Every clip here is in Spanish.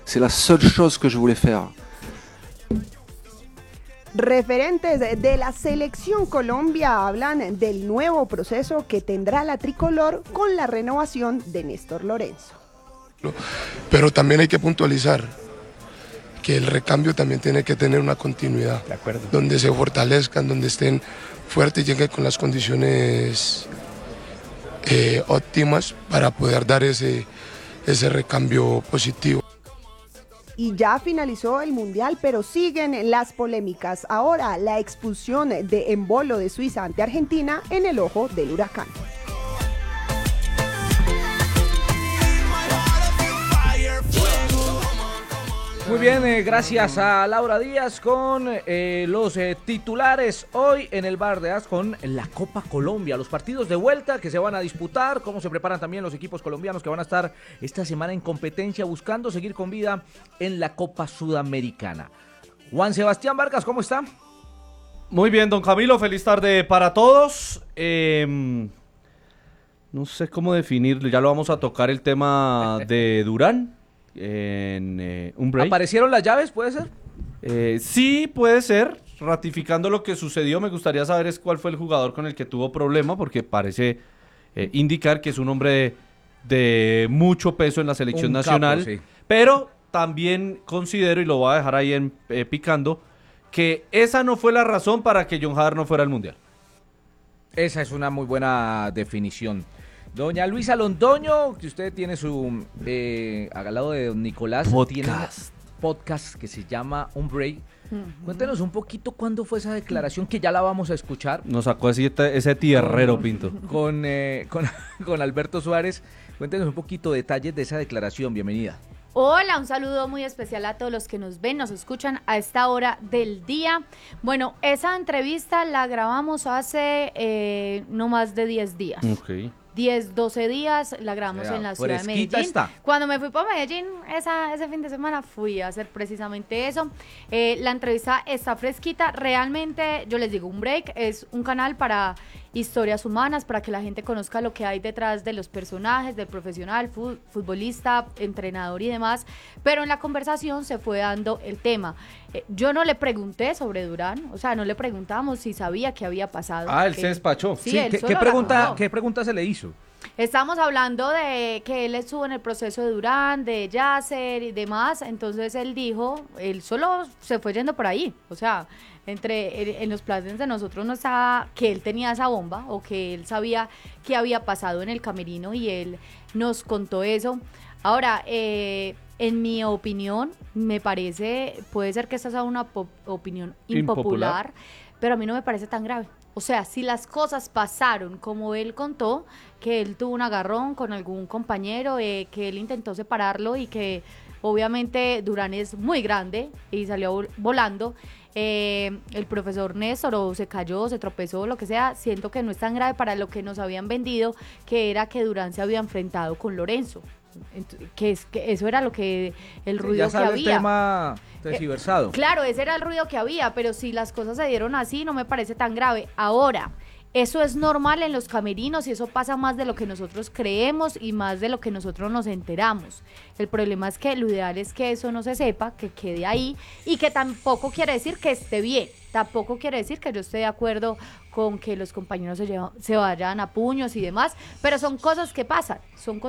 C'est la seule chose que je voulais faire. Referentes de la selección Colombia hablan del nuevo proceso que tendrá la tricolor con la renovación de Néstor Lorenzo. Pero también hay que puntualizar que el recambio también tiene que tener una continuidad, de acuerdo, donde se fortalezcan, donde estén fuertes y lleguen con las condiciones óptimas para poder dar ese recambio positivo. Y ya finalizó el Mundial, pero siguen las polémicas. Ahora la expulsión de Embolo de Suiza ante Argentina en el ojo del huracán. Muy bien, gracias a Laura Díaz con los titulares hoy en el Bar de As con la Copa Colombia, los partidos de vuelta que se van a disputar, cómo se preparan también los equipos colombianos que van a estar esta semana en competencia buscando seguir con vida en la Copa Sudamericana. Juan Sebastián Vargas, ¿cómo está? Muy bien, don Camilo, feliz tarde para todos. No sé cómo definirlo, ya lo vamos a tocar el tema de Durán. En un break. ¿Aparecieron las llaves, puede ser? Sí, puede ser. Ratificando lo que sucedió, me gustaría saber cuál fue el jugador con el que tuvo problema, porque parece indicar que es un hombre de mucho peso en la selección nacional. Capo, sí. Pero también considero, y lo voy a dejar ahí picando, que esa no fue la razón para que John Hader no fuera al Mundial. Esa es una muy buena definición. Doña Luisa Londoño, que usted tiene su, al lado de don Nicolás, tiene un podcast que se llama Un Break. Cuéntenos un poquito cuándo fue esa declaración, que ya la vamos a escuchar. Nos sacó ese tierrero, Pinto. Con Alberto Suárez. Cuéntenos un poquito detalles de esa declaración, bienvenida. Hola, un saludo muy especial a todos los que nos ven, nos escuchan a esta hora del día. Bueno, esa entrevista la grabamos hace no más de 10 días. Ok. 10, 12 días, la grabamos en la ciudad de Medellín. Está. Cuando me fui para Medellín ese fin de semana fui a hacer precisamente eso. La entrevista está fresquita. Realmente, yo les digo, Un Break es un canal para historias humanas, para que la gente conozca lo que hay detrás de los personajes, del profesional, futbolista, entrenador y demás. Pero en la conversación se fue dando el tema. Yo no le pregunté sobre Durán, o sea, no le preguntamos si sabía qué había pasado. Él se despachó. Sí, ¿Qué pregunta se le hizo? Estamos hablando de que él estuvo en el proceso de Durán, de Yasser y demás, entonces él dijo, él solo se fue yendo por ahí, o sea, en los planes de nosotros no estaba que él tenía esa bomba o que él sabía qué había pasado en el camerino y él nos contó eso. Ahora, en mi opinión, me parece, puede ser que esta sea una opinión impopular, pero a mí no me parece tan grave. O sea, si las cosas pasaron como él contó, que él tuvo un agarrón con algún compañero, que él intentó separarlo y que obviamente Durán es muy grande y salió volando, el profesor Néstor o se cayó, se tropezó, lo que sea, siento que no es tan grave para lo que nos habían vendido, que era que Durán se había enfrentado con Lorenzo. Que eso era lo que el ruido ya sabe que había. El tema tergiversado. Claro, ese era el ruido que había, pero si las cosas se dieron así, no me parece tan grave. Ahora, eso es normal en los camerinos y eso pasa más de lo que nosotros creemos y más de lo que nosotros nos enteramos. El problema es que lo ideal es que eso no se sepa, que quede ahí y que tampoco quiere decir que esté bien. Tampoco quiere decir que yo esté de acuerdo con que los compañeros se vayan a puños y demás, pero son cosas que pasan.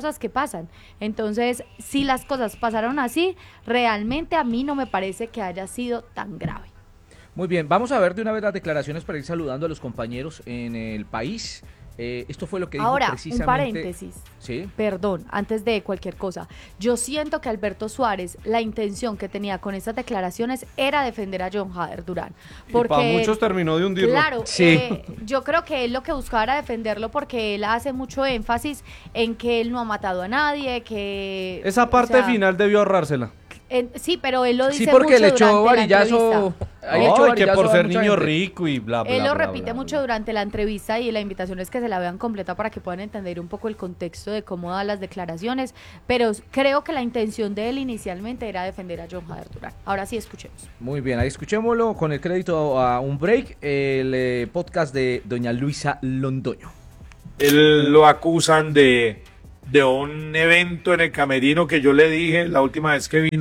Entonces, si las cosas pasaron así, realmente a mí no me parece que haya sido tan grave. Muy bien, vamos a ver de una vez las declaraciones para ir saludando a los compañeros en el país. Esto fue lo que dijo precisamente. Ahora, un paréntesis. ¿Sí? Perdón, antes de cualquier cosa. Yo siento que Alberto Suárez, la intención que tenía con estas declaraciones era defender a John Hader Durán. Porque, y para muchos terminó de hundirlo. Claro, sí. Yo creo que él lo que buscaba era defenderlo porque él hace mucho énfasis en que él no ha matado a nadie, que... Esa parte final debió ahorrársela. Sí, pero él lo dice mucho durante le echó varillazo. Que por ser niño rico y bla, bla, él lo bla, repite bla, mucho bla. durante la entrevista y la invitación es que se la vean completa para que puedan entender un poco el contexto de cómo da las declaraciones, pero creo que la intención de él inicialmente era defender a John Hader Durán. Ahora sí, escuchemos. Muy bien, ahí escuchémoslo con el crédito a Un Break, el podcast de doña Luisa Londoño. Él lo acusan de un evento en el camerino que yo le dije la última vez que vino,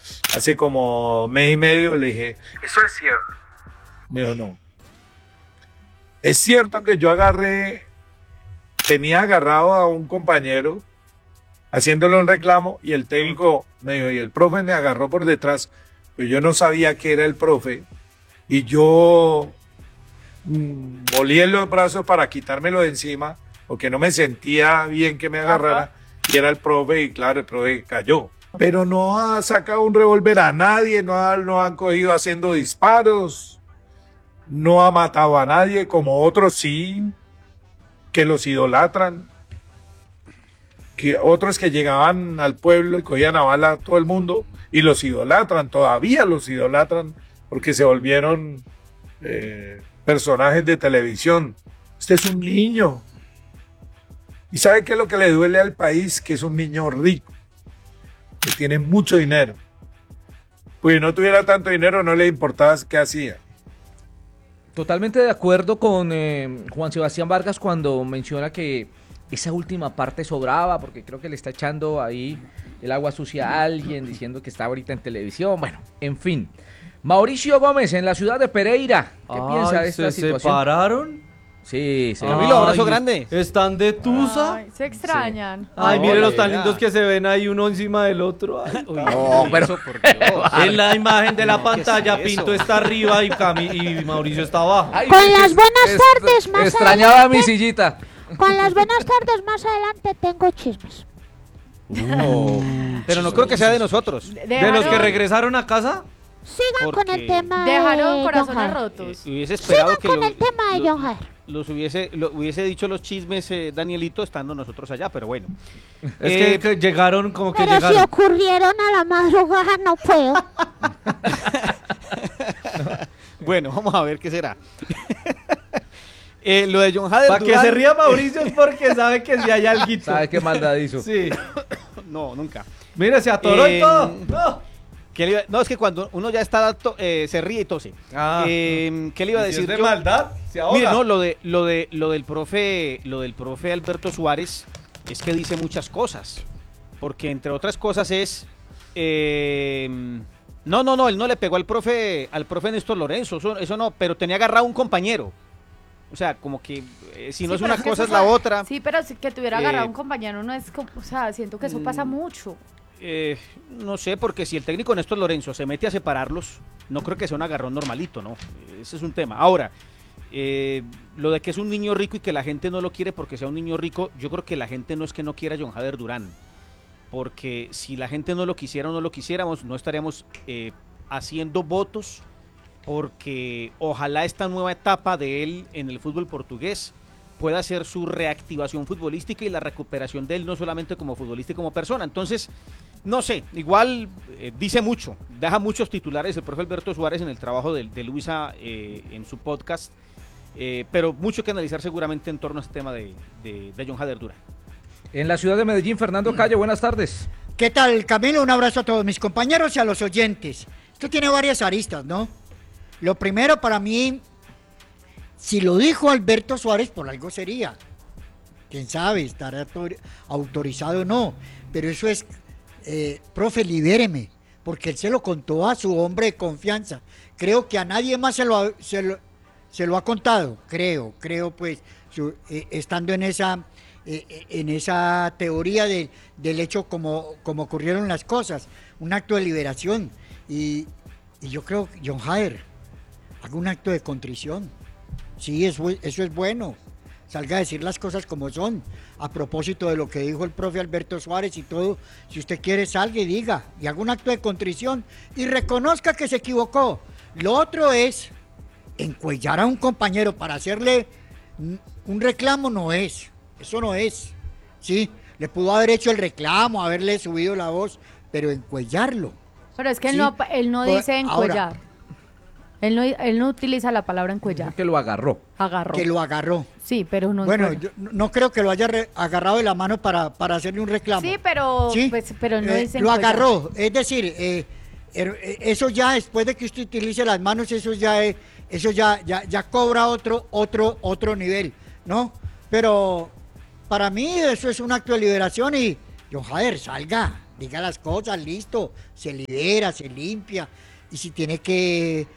hace como mes y medio, le dije, ¿eso es cierto? Me dijo, no. Es cierto que yo tenía agarrado a un compañero haciéndole un reclamo y el técnico me dijo, y el profe me agarró por detrás, pero yo no sabía que era el profe y yo volí en los brazos para quitármelo de encima porque no me sentía bien que me agarrara y era el profe y claro, el profe cayó. Pero no ha sacado un revólver a nadie, no han cogido haciendo disparos, no ha matado a nadie como otros sí, que los idolatran. Que otros que llegaban al pueblo y cogían a bala a todo el mundo y los idolatran, todavía los idolatran porque se volvieron personajes de televisión. Este es un niño. ¿Y sabe qué es lo que le duele al país? Que es un niño rico, que tiene mucho dinero. Pues si no tuviera tanto dinero no le importaba qué hacía. Totalmente de acuerdo con Juan Sebastián Vargas cuando menciona que esa última parte sobraba, porque creo que le está echando ahí el agua sucia a alguien, diciendo que está ahorita en televisión. Bueno, en fin. Mauricio Gómez, en la ciudad de Pereira. ¿Qué piensa de esta ¿se situación? ¿Separaron? Sí, sí. Camilo, abrazo grande. ¿Están de tusa? Ay, se extrañan. Ay, No, miren la los tan verdad. lindos que se ven ahí uno encima del otro. Ay, No, pero Eso, por Dios. en la imagen de la No, ¿qué es pantalla, eso? Pinto está arriba y Mauricio está abajo. Ay, Con las buenas tardes más extrañaba mi sillita. Con las buenas tardes más adelante tengo chismes. Pero no creo que sea de nosotros. ¿De los que regresaron a casa? Sigan con el Porque tema Dejaron de corazones John Jair. rotos. Hubiese esperado Sigan que con el tema de John Jair. hubiese dicho los chismes Danielito estando nosotros allá, pero bueno. Es que llegaron como que Pero si llegaron. ocurrieron a la madrugada no puedo. Bueno, vamos a ver qué será. Lo de John Jader Para que Durán- se ría Mauricio es porque sabe que si hay alguito. ¿Sabe qué maldad hizo? Sí. No, nunca. Mire, se atoró y todo. No. No, es que cuando uno ya está se ríe y tose. Ah. ¿Qué le iba a Si es decir de yo? maldad, se ahoga. Mire, no, lo del profe Alberto Suárez es que dice muchas cosas. Porque entre otras cosas es no, él no le pegó al profe Néstor Lorenzo, eso no, pero tenía agarrado a un compañero. O sea, como que si no es pero una que cosa eso es la otra. Sí, pero que tuviera agarrado a Eh, un compañero no es como, o sea, siento que eso pasa mucho. No sé, porque si el técnico Néstor Lorenzo se mete a separarlos, no creo que sea un agarrón normalito, ¿no? Ese es un tema. Ahora, lo de que es un niño rico y que la gente no lo quiere porque sea un niño rico, yo creo que la gente no es que no quiera a John Jader Durán, porque si la gente no lo quisiera o no lo quisiéramos, no estaríamos haciendo votos porque ojalá esta nueva etapa de él en el fútbol portugués pueda ser su reactivación futbolística y la recuperación de él no solamente como futbolista y como persona. Entonces, no sé, igual dice mucho, deja muchos titulares el profe Alberto Suárez en el trabajo de Luisa en su podcast, pero mucho que analizar seguramente en torno a este tema de John Jader Durán. En la ciudad de Medellín, Fernando Calle, buenas tardes. ¿Qué tal, Camilo? Un abrazo a todos mis compañeros y a los oyentes. Esto tiene varias aristas, ¿no? Lo primero para mí, si lo dijo Alberto Suárez, por algo sería. Quién sabe, estará autorizado o no. Pero eso es, profe, libéreme, porque él se lo contó a su hombre de confianza. Creo que a nadie más se lo ha contado. Creo pues, estando en esa teoría del hecho como ocurrieron las cosas. Un acto de liberación. Y yo creo que John Jader haga un acto de contrición. Sí, eso es bueno. Salga a decir las cosas como son. A propósito de lo que dijo el profe Alberto Suárez y todo, si usted quiere, salga y diga. Y haga un acto de contrición y reconozca que se equivocó. Lo otro es encuellar a un compañero para hacerle un reclamo, no es. Eso no es. Sí, le pudo haber hecho el reclamo, haberle subido la voz, pero encuellarlo. Pero es que Sí. él no Pues, dice ahora- encuellar. Él no utiliza la palabra encuellar. Que lo agarró. Agarró. Que lo agarró. Sí, pero no Bueno, encuellar. yo no creo que lo haya agarrado de la mano para hacerle un reclamo. Sí, pero, ¿Sí? pues, pero no dice lo encuellar. agarró, es decir, eso ya después de que usted utilice las manos, eso ya cobra otro nivel, ¿no? Pero para mí eso es un acto de liberación y John Jader, salga diga las cosas, listo, se libera, se limpia. Y si tiene que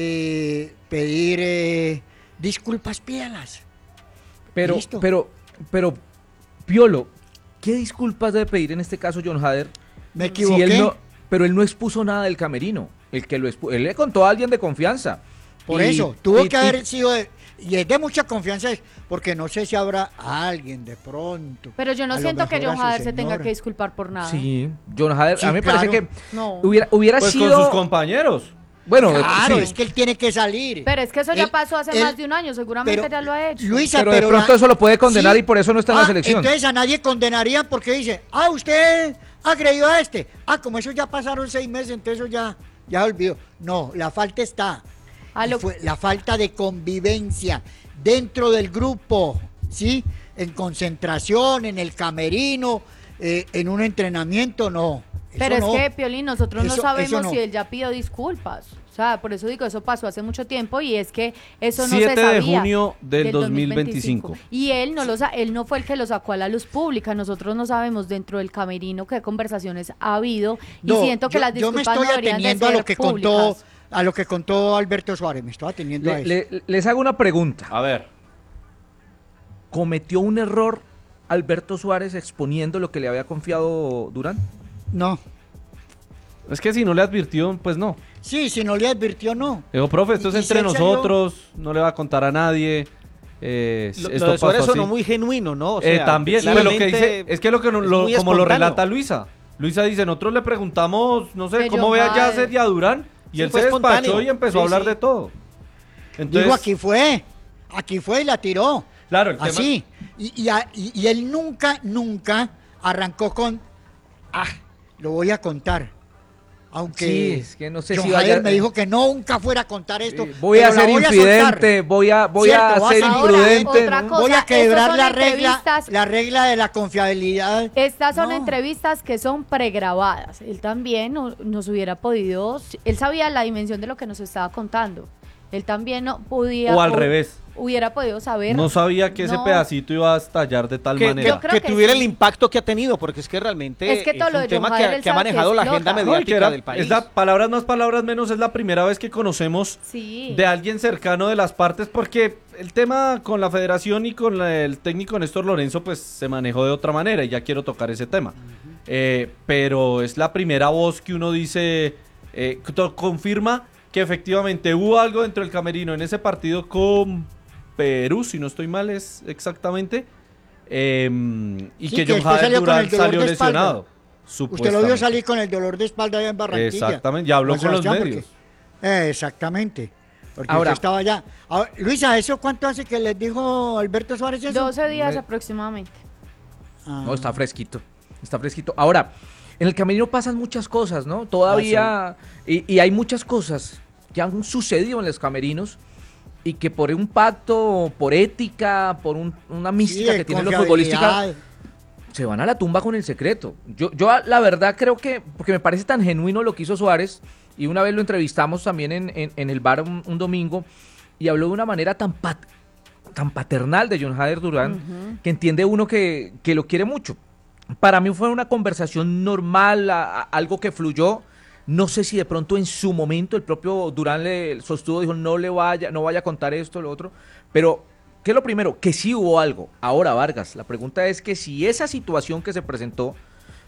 pedir disculpas, pídalas. Pero, Listo. pero, Piolo, ¿qué disculpas debe pedir en este caso John Hader? Me equivoqué. Si él no, pero él no expuso nada del camerino. El que lo él le contó a alguien de confianza. Por eso, tuvo que haber sido, y es de mucha confianza, porque no sé si habrá alguien de pronto. Pero yo no a lo siento que mejor John a su Hader se tenga señora. que disculpar por nada. Sí, John Hader, Sí, a mí me parece claro. que No. hubiera Pues sido... con sus compañeros. Bueno, Claro, sí. es que él tiene que salir. Pero es que eso ya Él- pasó hace él- más de un año, seguramente pero, ya lo ha hecho. Luisa, Pero de pronto eso lo puede condenar sí. y por eso no está en la selección. Entonces a nadie condenaría porque dice, usted agredió a este. Como eso ya pasaron 6 meses, entonces eso ya olvidó. No, la falta está. A lo- Fue la falta de convivencia dentro del grupo, ¿sí? En concentración, en el camerino, en un entrenamiento, no. Eso Pero no. es que, Piolín, nosotros no Eso sabemos no. si él ya pidió disculpas. O sea, por eso digo, eso pasó hace mucho tiempo y es que eso no 7 se sabía. de junio del 2025. Y él él no fue el que lo sacó a la luz pública. Nosotros no sabemos dentro del camerino qué conversaciones ha habido y No, siento que las yo me disculpas estoy no deberían de ateniendo ser a lo que públicas. a lo que contó Alberto Suárez, me estoy ateniendo a eso. Les hago una pregunta. A ver. ¿Cometió un error Alberto Suárez exponiendo lo que le había confiado Durán? No. Es que si no le advirtió, pues no. Sí, si no le advirtió, no. Digo, profe, esto es Y entre si él salió- nosotros, no le va a contar a nadie. Lo Esto de Suárez pasó sonó así. muy genuino, ¿no? O sea, También, pues lo que claramente dice, es que lo que es muy como lo espontáneo. relata Luisa. Luisa dice, nosotros le preguntamos, no sé, Que cómo John ve a Hader. Yasser y a Durán, y Sí, él fue se despachó espontáneo. y empezó Sí, a hablar sí. de todo. Entonces, Digo, aquí fue y la tiró. claro, el tema- Así. Y él nunca arrancó con, lo voy a contar. Aunque Sí, es que no sé John si vaya- Hader me dijo que nunca fuera a contar esto. Voy a pero la ser voy a infidente, soltar. voy a Cierto, vas ser a- imprudente. Otra ¿no? cosa, Voy a estos quebrar son la regla, entrevistas- de la confiabilidad. Estas son No. entrevistas que son pregrabadas. Él también nos hubiera podido, él sabía la dimensión de lo que nos estaba contando. Él también no podía O al revés. Hubiera podido saber. no sabía que ese No. pedacito iba a estallar de tal que, manera. Yo creo que que tuviera sí. el impacto que ha tenido, porque es que realmente Es que todo lo un de tema John que, Hader, él que ha sabe que manejado la agenda explota. No, y que mediática era- del país. es la palabras más, palabras menos, es la primera vez que conocemos Sí. de alguien cercano de las partes, porque el tema con la federación y con el técnico Néstor Lorenzo pues se manejó de otra manera y ya quiero tocar ese tema. Pero es la primera voz que uno dice, confirma que efectivamente hubo algo dentro del camerino en ese partido con Perú, si no estoy mal es exactamente, y Sí, que que John después Hader salió con Durán el dolor salió de espalda. lesionado. Usted lo vio supuestamente. salir con el dolor de espalda allá en Barranquilla. Exactamente, ya habló Don con los Sebastián, medios. Exactamente. Porque Ahora- usted estaba allá. Ahora, Luisa, ¿eso cuánto hace que les dijo Alberto Suárez eso? 12 días aproximadamente. Ah. No, está fresquito. Está fresquito. Ahora, en el camerino pasan muchas cosas, ¿no? Todavía. Y hay muchas cosas que han sucedido en los camerinos y que por un pacto, por ética, por una mística Sí, que tienen los confiabilidad. futbolistas, se van a la tumba con el secreto. Yo la verdad creo que, porque me parece tan genuino lo que hizo Suárez, y una vez lo entrevistamos también en el bar un domingo, y habló de una manera tan paternal de John Hader Durán, que entiende uno que lo quiere mucho. Para mí fue una conversación normal, algo que fluyó. No sé si de pronto en su momento el propio Durán le sostuvo, dijo no vaya a contar esto, lo otro, pero ¿qué es lo primero? Que sí hubo algo. Ahora, Vargas, la pregunta es que si esa situación que se presentó,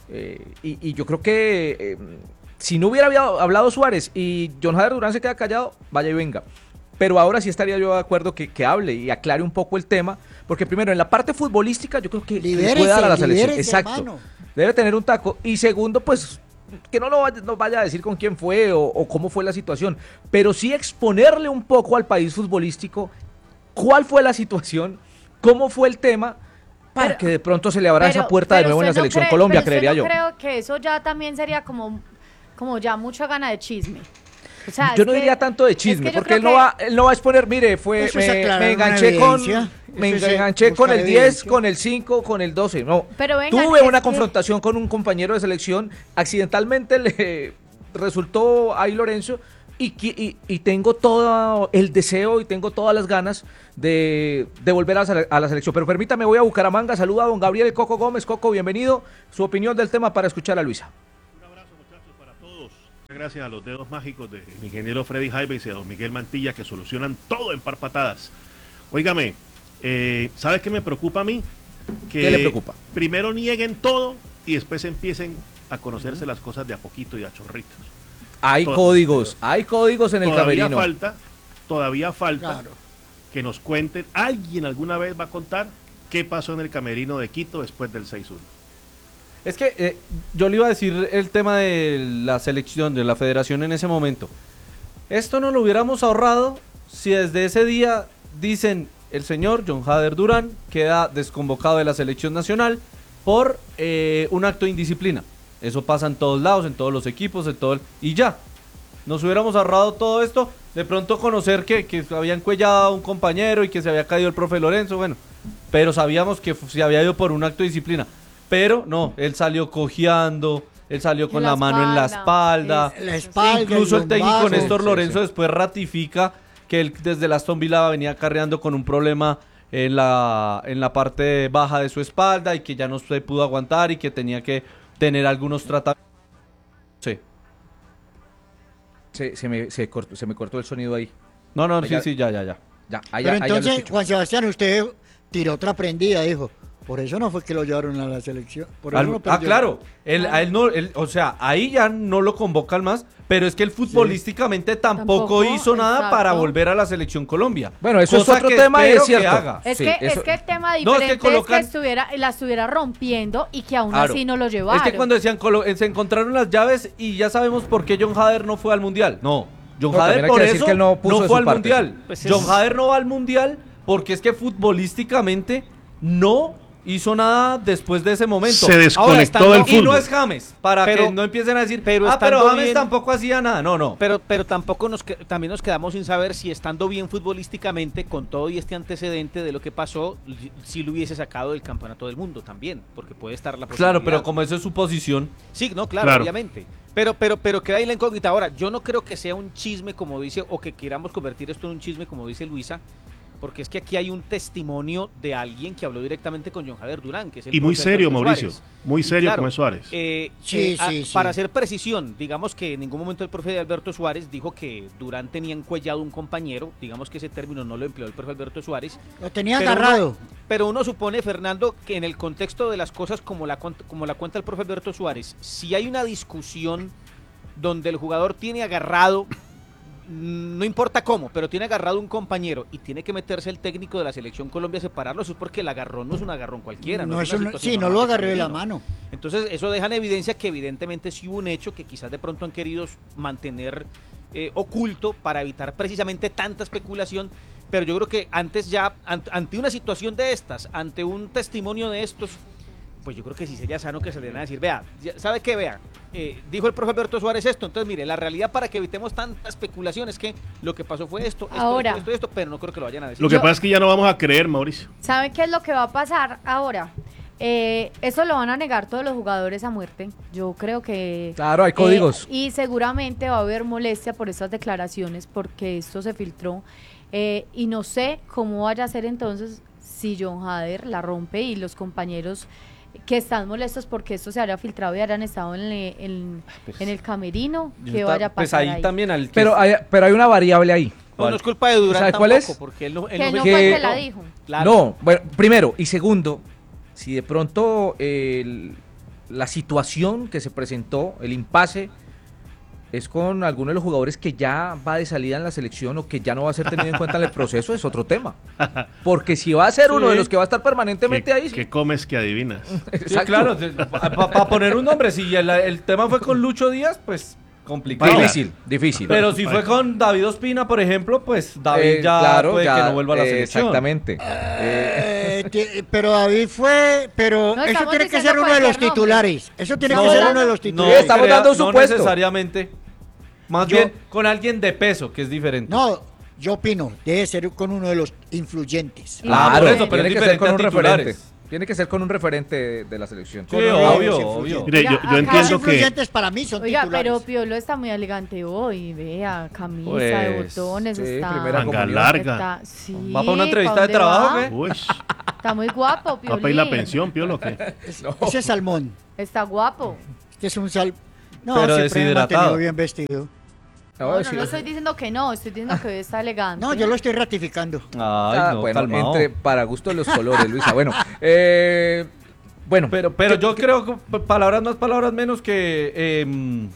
y yo creo que si no hubiera hablado Suárez y John Hader Durán se queda callado, vaya y venga. Pero ahora sí estaría yo de acuerdo que hable y aclare un poco el tema, porque primero, en la parte futbolística yo creo que le puede dar a la selección. libérese, Exacto. hermano. Debe tener un taco. Y segundo, pues que no vaya a decir con quién fue o cómo fue la situación, pero sí exponerle un poco al país futbolístico cuál fue la situación, cómo fue el tema, para que de pronto se le abra esa puerta de nuevo en la usted no selección cree- Colombia, pero usted creería no yo. creo que eso ya también sería como ya mucha gana de chisme. O sea, Yo es no que- diría tanto de es chisme, que yo porque él creo no, que- él no va a exponer, mire, Eso es aclarar me una enganché con evidencia. me Eso es enganché con buscar el 10, evidencia. con el 5, con el 12. No, Pero venga, tuve es una que- confrontación con un compañero de selección, accidentalmente le resultó ahí Lorenzo, y tengo todo el deseo y tengo todas las ganas de volver a la selección. Pero permítame, voy a Bucaramanga, saluda a don Gabriel Coco Gómez. Coco, bienvenido. Su opinión del tema para escuchar a Luisa. Gracias a los dedos mágicos de mi ingeniero Freddy Jaimes y a don Miguel Mantilla, que solucionan todo en par patadas. Óigame, ¿sabes qué me preocupa a mí? ¿Qué le preocupa? Primero nieguen todo y después empiecen a conocerse las cosas de a poquito y a chorritos. Hay códigos en el camerino. Todavía falta que nos cuenten, alguien alguna vez va a contar qué pasó en el camerino de Quito después del 6-1. Es que yo le iba a decir el tema de la selección, de la federación en ese momento. Esto no lo hubiéramos ahorrado si desde ese día dicen el señor John Hader Durán queda desconvocado de la selección nacional por un acto de indisciplina. Eso pasa en todos lados, en todos los equipos, y ya. Nos hubiéramos ahorrado todo esto, de pronto conocer que había encuellado a un compañero y que se había caído el profe Lorenzo, bueno, pero sabíamos que se había ido por un acto de disciplina. Pero no, él salió cojeando, él salió con la mano en la espalda. Incluso el técnico Néstor Lorenzo después ratifica que él desde el Aston Villa venía carreando con un problema en la parte baja de su espalda y que ya no se pudo aguantar y que tenía que tener algunos tratamientos. Sí. Se me cortó el sonido ahí. No, sí, ya. Pero entonces, Juan Sebastián, usted tiró otra prendida, dijo. Por eso no fue que lo llevaron a la selección. Claro. A él no, o sea, ahí ya no lo convocan más, pero es que él futbolísticamente tampoco hizo nada para volver a la selección Colombia. Bueno, eso es otro tema y es cierto. Es que el tema diferente es que la estuviera rompiendo y que aún así no lo llevaron. Es que cuando decían se encontraron las llaves y ya sabemos por qué John Hader no fue al Mundial. No, John Hader por eso que no fue al Mundial. Pues John Hader no va al Mundial porque es que futbolísticamente no hizo nada después de ese momento. Se desconectó del fútbol. Y no es James, que no empiecen a decir, pero James tampoco hacía nada. No. Pero tampoco también nos quedamos sin saber si estando bien futbolísticamente, con todo y este antecedente de lo que pasó, si lo hubiese sacado del campeonato del mundo también, porque puede estar la posibilidad. Claro, pero como eso es su posición. Sí, no, claro. Obviamente. Pero queda ahí la incógnita. Ahora, yo no creo que sea un chisme, como dice, o que queramos convertir esto en un chisme, como dice Luisa, porque es que aquí hay un testimonio de alguien que habló directamente con John Hader Durán, que es el y muy serio, Mauricio, Suárez. muy serio, como es Suárez. Sí. Para hacer precisión, digamos que en ningún momento el profe Alberto Suárez dijo que Durán tenía encuellado a un compañero, digamos que ese término no lo empleó el profe Alberto Suárez. Lo tenía agarrado. Pero uno supone, Fernando, que en el contexto de las cosas como la cuenta el profe Alberto Suárez, si hay una discusión donde el jugador tiene agarrado, no importa cómo, pero tiene agarrado un compañero y tiene que meterse el técnico de la selección Colombia a separarlo, eso es porque el agarrón no es un agarrón cualquiera. No lo agarré de la mano. Entonces eso deja en evidencia que evidentemente sí hubo un hecho que quizás de pronto han querido mantener oculto para evitar precisamente tanta especulación, pero yo creo que antes ya, ante una situación de estas, ante un testimonio de estos, pues yo creo que sí sería sano que se le den a decir, vea, ¿sabe qué? Vea, dijo el profe Alberto Suárez esto, entonces mire, la realidad para que evitemos tanta especulación es que lo que pasó fue esto, pero no creo que lo vayan a decir. Lo que pasa es que ya no vamos a creer, Mauricio. ¿Saben qué es lo que va a pasar ahora? Eso lo van a negar todos los jugadores a muerte. Yo creo que... Claro, hay códigos. Y seguramente va a haber molestia por estas declaraciones porque esto se filtró. Y no sé cómo vaya a ser entonces si John Hader la rompe y los compañeros que están molestos porque esto se haya filtrado y hayan estado en el camerino, que vaya a pasar pues ahí. También pero hay una variable ahí. No es culpa de Durán tampoco, ¿cuál es? Porque él no fue el que la dijo. Claro. No, bueno, primero y segundo, si de pronto la situación que se presentó, el impasse, es con alguno de los jugadores que ya va de salida en la selección o que ya no va a ser tenido en cuenta en el proceso, es otro tema. Porque si va a ser uno de los que va a estar permanentemente ahí... ¿Qué comes que adivinas? Sí, claro, para poner un nombre, si el tema fue con Lucho Díaz, pues complicado. Difícil. Pero si fue con David Ospina, por ejemplo, pues David puede que no vuelva a la selección. Exactamente. Pero David fue, pero eso tiene que ser uno de los titulares. Eso tiene que ser uno de los titulares. No, estamos dando un supuesto. No necesariamente. Más bien con alguien de peso, que es diferente. No, yo opino, debe ser con uno de los influyentes. Claro, eso, pero tiene que ser con un referente. Tiene que ser con un referente de la selección. Sí, obvio. Mire, yo entiendo los influyentes para mí son titulares. Pero Piolo está muy elegante hoy, vea, camisa de botones, está manga larga. ¿Va para una entrevista de trabajo, qué? Uy. Está muy guapo, Piolín. ¿Va para ir la pensión, Piolo, qué? Ese es Salmón. Está guapo. Este es un No, pero siempre me he deshidratado. mantenido bien vestido. No estoy diciendo que no, estoy diciendo que hoy está elegante. No, yo lo estoy ratificando. Ay, no, bueno, calmao. para gusto de los colores, Luisa. Bueno, bueno. Pero yo creo que palabras más, palabras menos que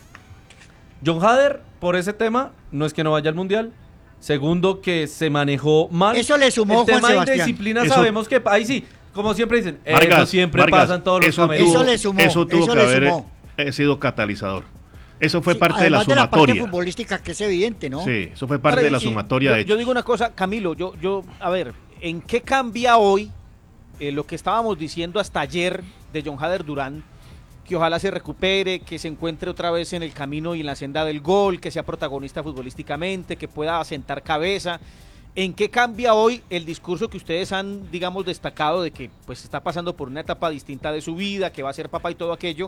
John Hader, por ese tema, no es que no vaya al Mundial. Segundo, que se manejó mal. Eso le sumó el tema Juan de Sebastián. Indisciplina Eso- sabemos que ahí sí, como siempre dicen, Vargas, eso siempre Vargas, pasa en todos los eso camerinos. Eso le sumó, Eso tuvo eso que le haber sumó. sido catalizador. Eso fue Sí, parte de la además de la parte sumatoria. futbolística, que es evidente, ¿no? Sí, eso fue parte Ahora, de la y sumatoria de yo digo una cosa, Camilo, a ver, ¿en qué cambia hoy lo que estábamos diciendo hasta ayer de John Hader Durán? Que ojalá se recupere, que se encuentre otra vez en el camino y en la senda del gol, que sea protagonista futbolísticamente, que pueda sentar cabeza. ¿En qué cambia hoy el discurso que ustedes han, digamos, destacado de que pues está pasando por una etapa distinta de su vida, que va a ser papá y todo aquello?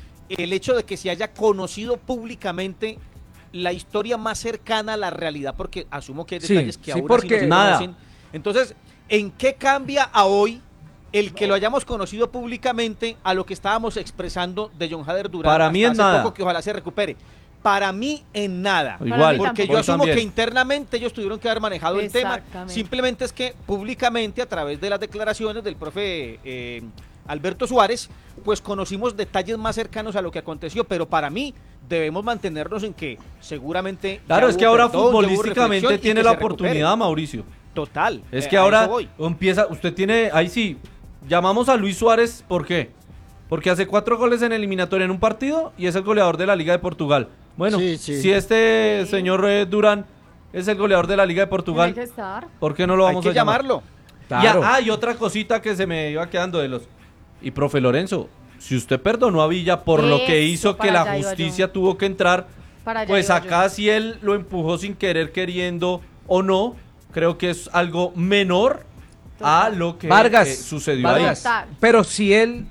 El hecho de que se haya conocido públicamente la historia más cercana a la realidad, porque asumo que hay Sí, detalles que sí, aún así porque no se nada. conocen. Entonces, ¿en qué cambia a hoy el que lo hayamos conocido públicamente a lo que estábamos expresando de John Hader Durán? Para mí hasta en hace nada. poco, que ojalá se recupere. Para mí en nada. Igual, Porque yo voy asumo también. que internamente ellos tuvieron que haber manejado el tema. Exactamente. Simplemente es que públicamente, a través de las declaraciones del profe Alberto Suárez, pues conocimos detalles más cercanos a lo que aconteció. Pero para mí debemos mantenernos en que seguramente... Claro, ya es que hubo ahora perdón, ya hubo futbolísticamente reflexión y tiene que la se recupere. oportunidad, Mauricio. Total. Es que a ahora eso voy. empieza, usted tiene, ahí sí, llamamos a Luis Suárez, ¿por qué? Porque hace 4 goles en eliminatoria en un partido y es el goleador de la Liga de Portugal. Bueno, Sí, sí. si este señor Durán es el goleador de la Liga de Tiene Portugal, que estar. ¿por qué no lo Hay vamos que a llamar? llamarlo. Claro. Y otra cosita que se me iba quedando de los... Y profe Lorenzo, si usted perdonó a Villa por lo que Eso, hizo que para la allá iba justicia yo. tuvo que entrar, Para allá pues iba acá yo. si él lo empujó sin querer, queriendo o no, creo que es algo menor a lo que Vargas, sucedió Vargas, ahí. pero si él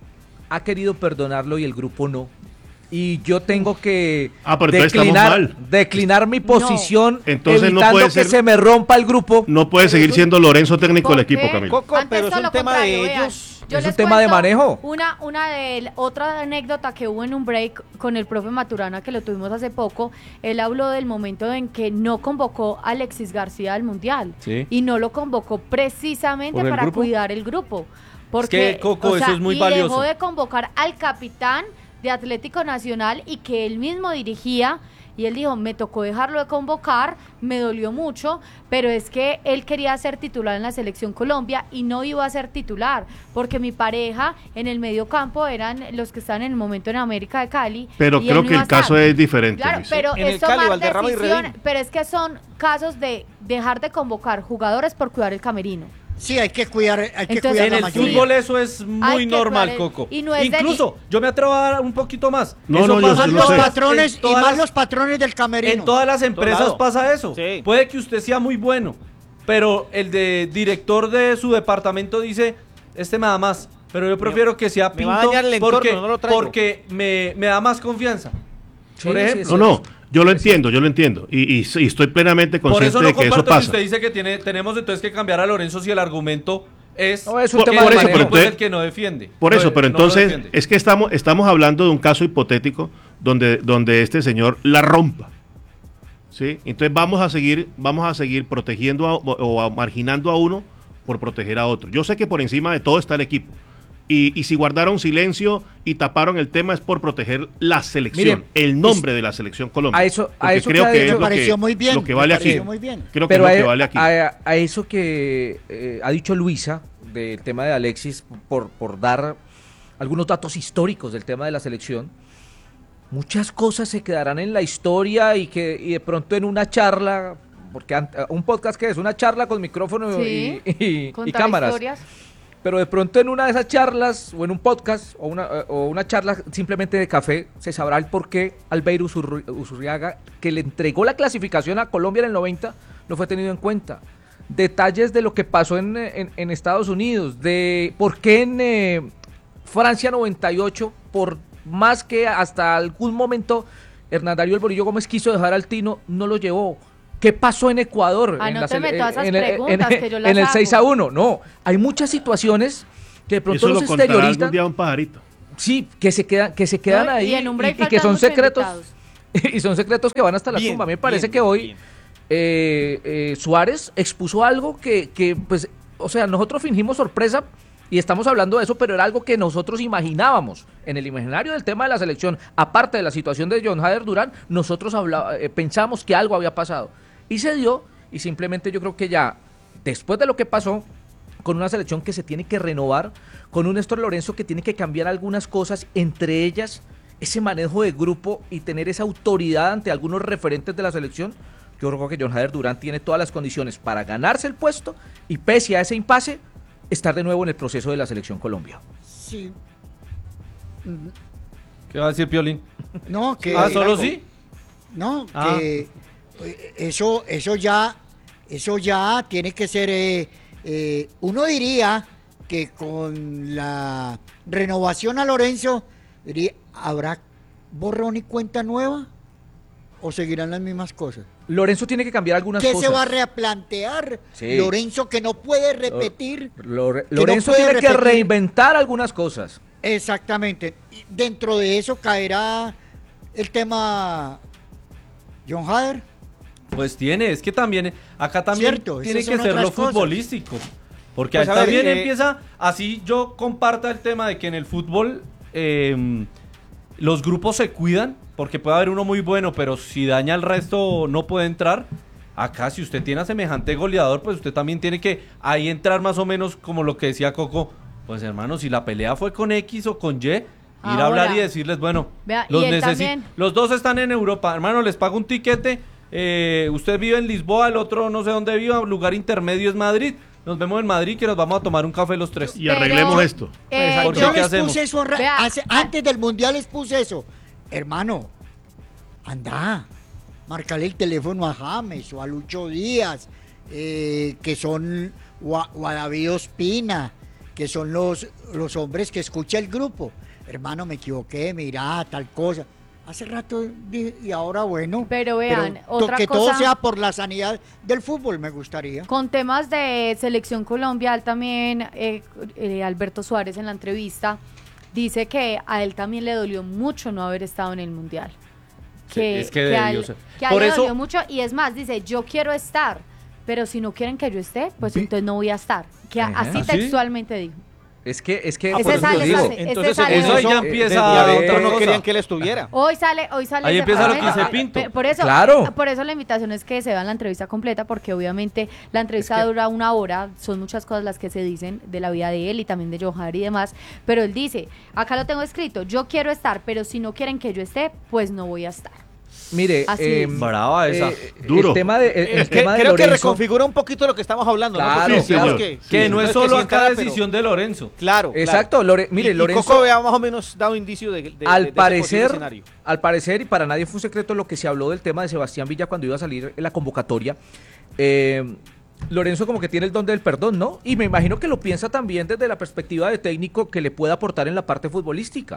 ha querido perdonarlo y el grupo no, y yo tengo que pero entonces estamos mal. declinar mi posición, Entonces no evitando puede que ser- se me rompa el grupo. No puede seguir siendo Lorenzo técnico del ¿Por equipo, qué? Camilo. Coco, Antes pero es todo un lo tema contrario, de vean. ellos. Yo Es un les tema de cuento manejo. Otra anécdota que hubo en un break con el profe Maturana, que lo tuvimos hace poco. Él habló del momento en que no convocó a Alexis García al Mundial. Sí. Y no lo convocó precisamente ¿Por el para grupo? cuidar el grupo. Porque, Coco, eso es muy y valioso. dejó de convocar al capitán de Atlético Nacional y que él mismo dirigía. Y él dijo, me tocó dejarlo de convocar, me dolió mucho, pero es que él quería ser titular en la Selección Colombia y no iba a ser titular, porque mi pareja en el medio campo eran los que están en el momento en América de Cali. Pero y creo él no que iba el a estar. caso es diferente. Claro, Luis. pero En el es Cali, tomar Valderrama y decisión, Redín. pero es que son casos de dejar de convocar jugadores por cuidar el camerino. Sí, hay que cuidar, Entonces, la En el mayoría. fútbol eso es Hay muy que normal, cuidar Coco. y no es de Incluso, yo me atrevo a dar un poquito más. No, Eso no, yo pasa sí en lo Los sé. todas- patrones en y todas más las- los patrones del camerino. En todas las empresas lado. pasa eso. Sí. Puede que usted sea muy bueno, pero el de director de su departamento dice, este me da más, pero yo prefiero que sea me va a Pinto dañar el entorno, porque, no lo traigo. porque me da más confianza. Por ejemplo. No, yo lo entiendo. Y estoy plenamente Por consciente eso no de que eso comparto que pasa. usted dice que tenemos entonces que cambiar a Lorenzo si el argumento es, No, es un que tema de el manejo. equipo es el que no defiende. Por eso, pero No lo entonces defiende. es que estamos hablando de un caso hipotético donde este señor la rompa. ¿Sí? Entonces vamos a seguir protegiendo o marginando a uno por proteger a otro. Yo sé que por encima de todo está el equipo. Y si guardaron silencio y taparon el tema es por proteger la selección, Miren, el nombre de la selección Colombia. a eso Porque que creo ha que dicho- es Me pareció muy bien. lo que vale me aquí. pareció muy bien. Creo que Pero es lo que vale aquí. a eso que ha dicho Luisa del tema de Alexis, por dar algunos datos históricos del tema de la selección, muchas cosas se quedarán en la historia y de pronto en una charla, porque un podcast que es una charla con micrófono Sí, y contar cámaras. historias. Pero de pronto en una de esas charlas, o en un podcast, o una charla simplemente de café, se sabrá el por qué Albeiro Usurriaga, que le entregó la clasificación a Colombia en el 90, no fue tenido en cuenta. Detalles de lo que pasó en Estados Unidos, de por qué en Francia 98, por más que hasta algún momento Hernán Darío El Bolillo Gómez quiso dejar al Tino, no lo llevó. ¿Qué pasó en Ecuador? No te metas esas preguntas que yo las en el hago. 6-1. No, hay muchas situaciones que de pronto Eso lo los contará algún exterioristas... día un pajarito. Sí, que se quedan No, y ahí en un break y que faltan son muchos secretos. invitados. Y son secretos que van hasta la Bien, tumba. A mí me parece bien, que hoy bien. Suárez expuso algo que, pues, o sea, nosotros fingimos sorpresa y estamos hablando de eso, pero era algo que nosotros imaginábamos. En el imaginario del tema de la selección, aparte de la situación de John Hader Durán, nosotros pensamos que algo había pasado. Y se dio, y simplemente yo creo que ya, después de lo que pasó, con una selección que se tiene que renovar, con un Néstor Lorenzo que tiene que cambiar algunas cosas, entre ellas ese manejo de grupo y tener esa autoridad ante algunos referentes de la selección. Yo creo que John Hader Durán tiene todas las condiciones para ganarse el puesto y pese a ese impasse, estar de nuevo en el proceso de la selección Colombia. Sí. ¿Qué va a decir Piolín? No, que... ¿Solo sí? No, Ah. que eso ya tiene que ser... uno diría que con la renovación a Lorenzo, ¿habrá borrón y cuenta nueva? ¿O seguirán las mismas cosas? Lorenzo tiene que cambiar algunas ¿Qué cosas. se va a replantear? Sí. Lorenzo que no puede repetir. Lorenzo no puede tiene que repetir. reinventar algunas cosas. Exactamente. Y dentro de eso caerá el tema John Hader. Pues es que también, acá también Cierto, tiene esas que son ser lo otras cosas. futbolístico. Porque Pues ahí a ver, también empieza, así yo comparta el tema de que en el fútbol los grupos se cuidan, porque puede haber uno muy bueno, pero si daña al resto no puede entrar. Acá si usted tiene a semejante goleador, pues usted también tiene que ahí entrar más o menos como lo que decía Coco. Pues hermano, si la pelea fue con X o con Y, ir a hablar y decirles, bueno, Vea, y él también. los dos están en Europa, hermano, les pago un tiquete, usted vive en Lisboa, el otro no sé dónde viva, lugar intermedio es Madrid, nos vemos en Madrid que nos vamos a tomar un café los tres. Y arreglemos esto. ¿Por qué? Yo ¿Qué les hacemos? puse eso Vea, antes del Mundial les puse eso. Hermano, anda, marcale el teléfono a James o a Lucho Díaz, que son, o a David Ospina, que son los hombres que escucha el grupo. Hermano, me equivoqué, mira, tal cosa. Hace rato y ahora bueno. Pero vean, otra que cosa, todo sea por la sanidad del fútbol, me gustaría. con temas de selección Colombia, él también, Alberto Suárez en la entrevista, dice que a él también le dolió mucho no haber estado en el Mundial. Que, es que que a él, debió ser. que a Por él le eso- dolió mucho y es más, dice, yo quiero estar, pero si no quieren que yo esté, pues entonces no voy a estar. Que así ¿Ah, sí? textualmente dijo. Es que Ese por eso sale, te digo. ese Entonces, sale. eso ahí ya empieza desde adentro otra no cosa. querían que él estuviera. Hoy sale Ahí ese empieza lo que fragmento. dice Pinto. Por eso, Claro. por eso la invitación es que se vean la entrevista completa, porque obviamente la entrevista dura 1 hora, son muchas cosas las que se dicen de la vida de él y también de John Hader y demás, pero él dice, acá lo tengo escrito, yo quiero estar, pero si no quieren que yo esté, pues no voy a estar. Mire, Así es. Brava esa. Duro. El tema de, el tema de Creo que Lorenzo, reconfigura un poquito lo que estamos hablando, ¿no? Claro, Porque sí, digamos señor. Que no es entonces solo sí acá encara, decisión de Lorenzo. Claro, exacto, mire, y Lorenzo, Coco había más o menos dado indicio de ese al posible parecer, escenario. y para nadie fue un secreto lo que se habló del tema de Sebastián Villa cuando iba a salir en la convocatoria. Lorenzo como que tiene el don del perdón, ¿no? Y me imagino que lo piensa también desde la perspectiva de técnico que le puede aportar en la parte futbolística.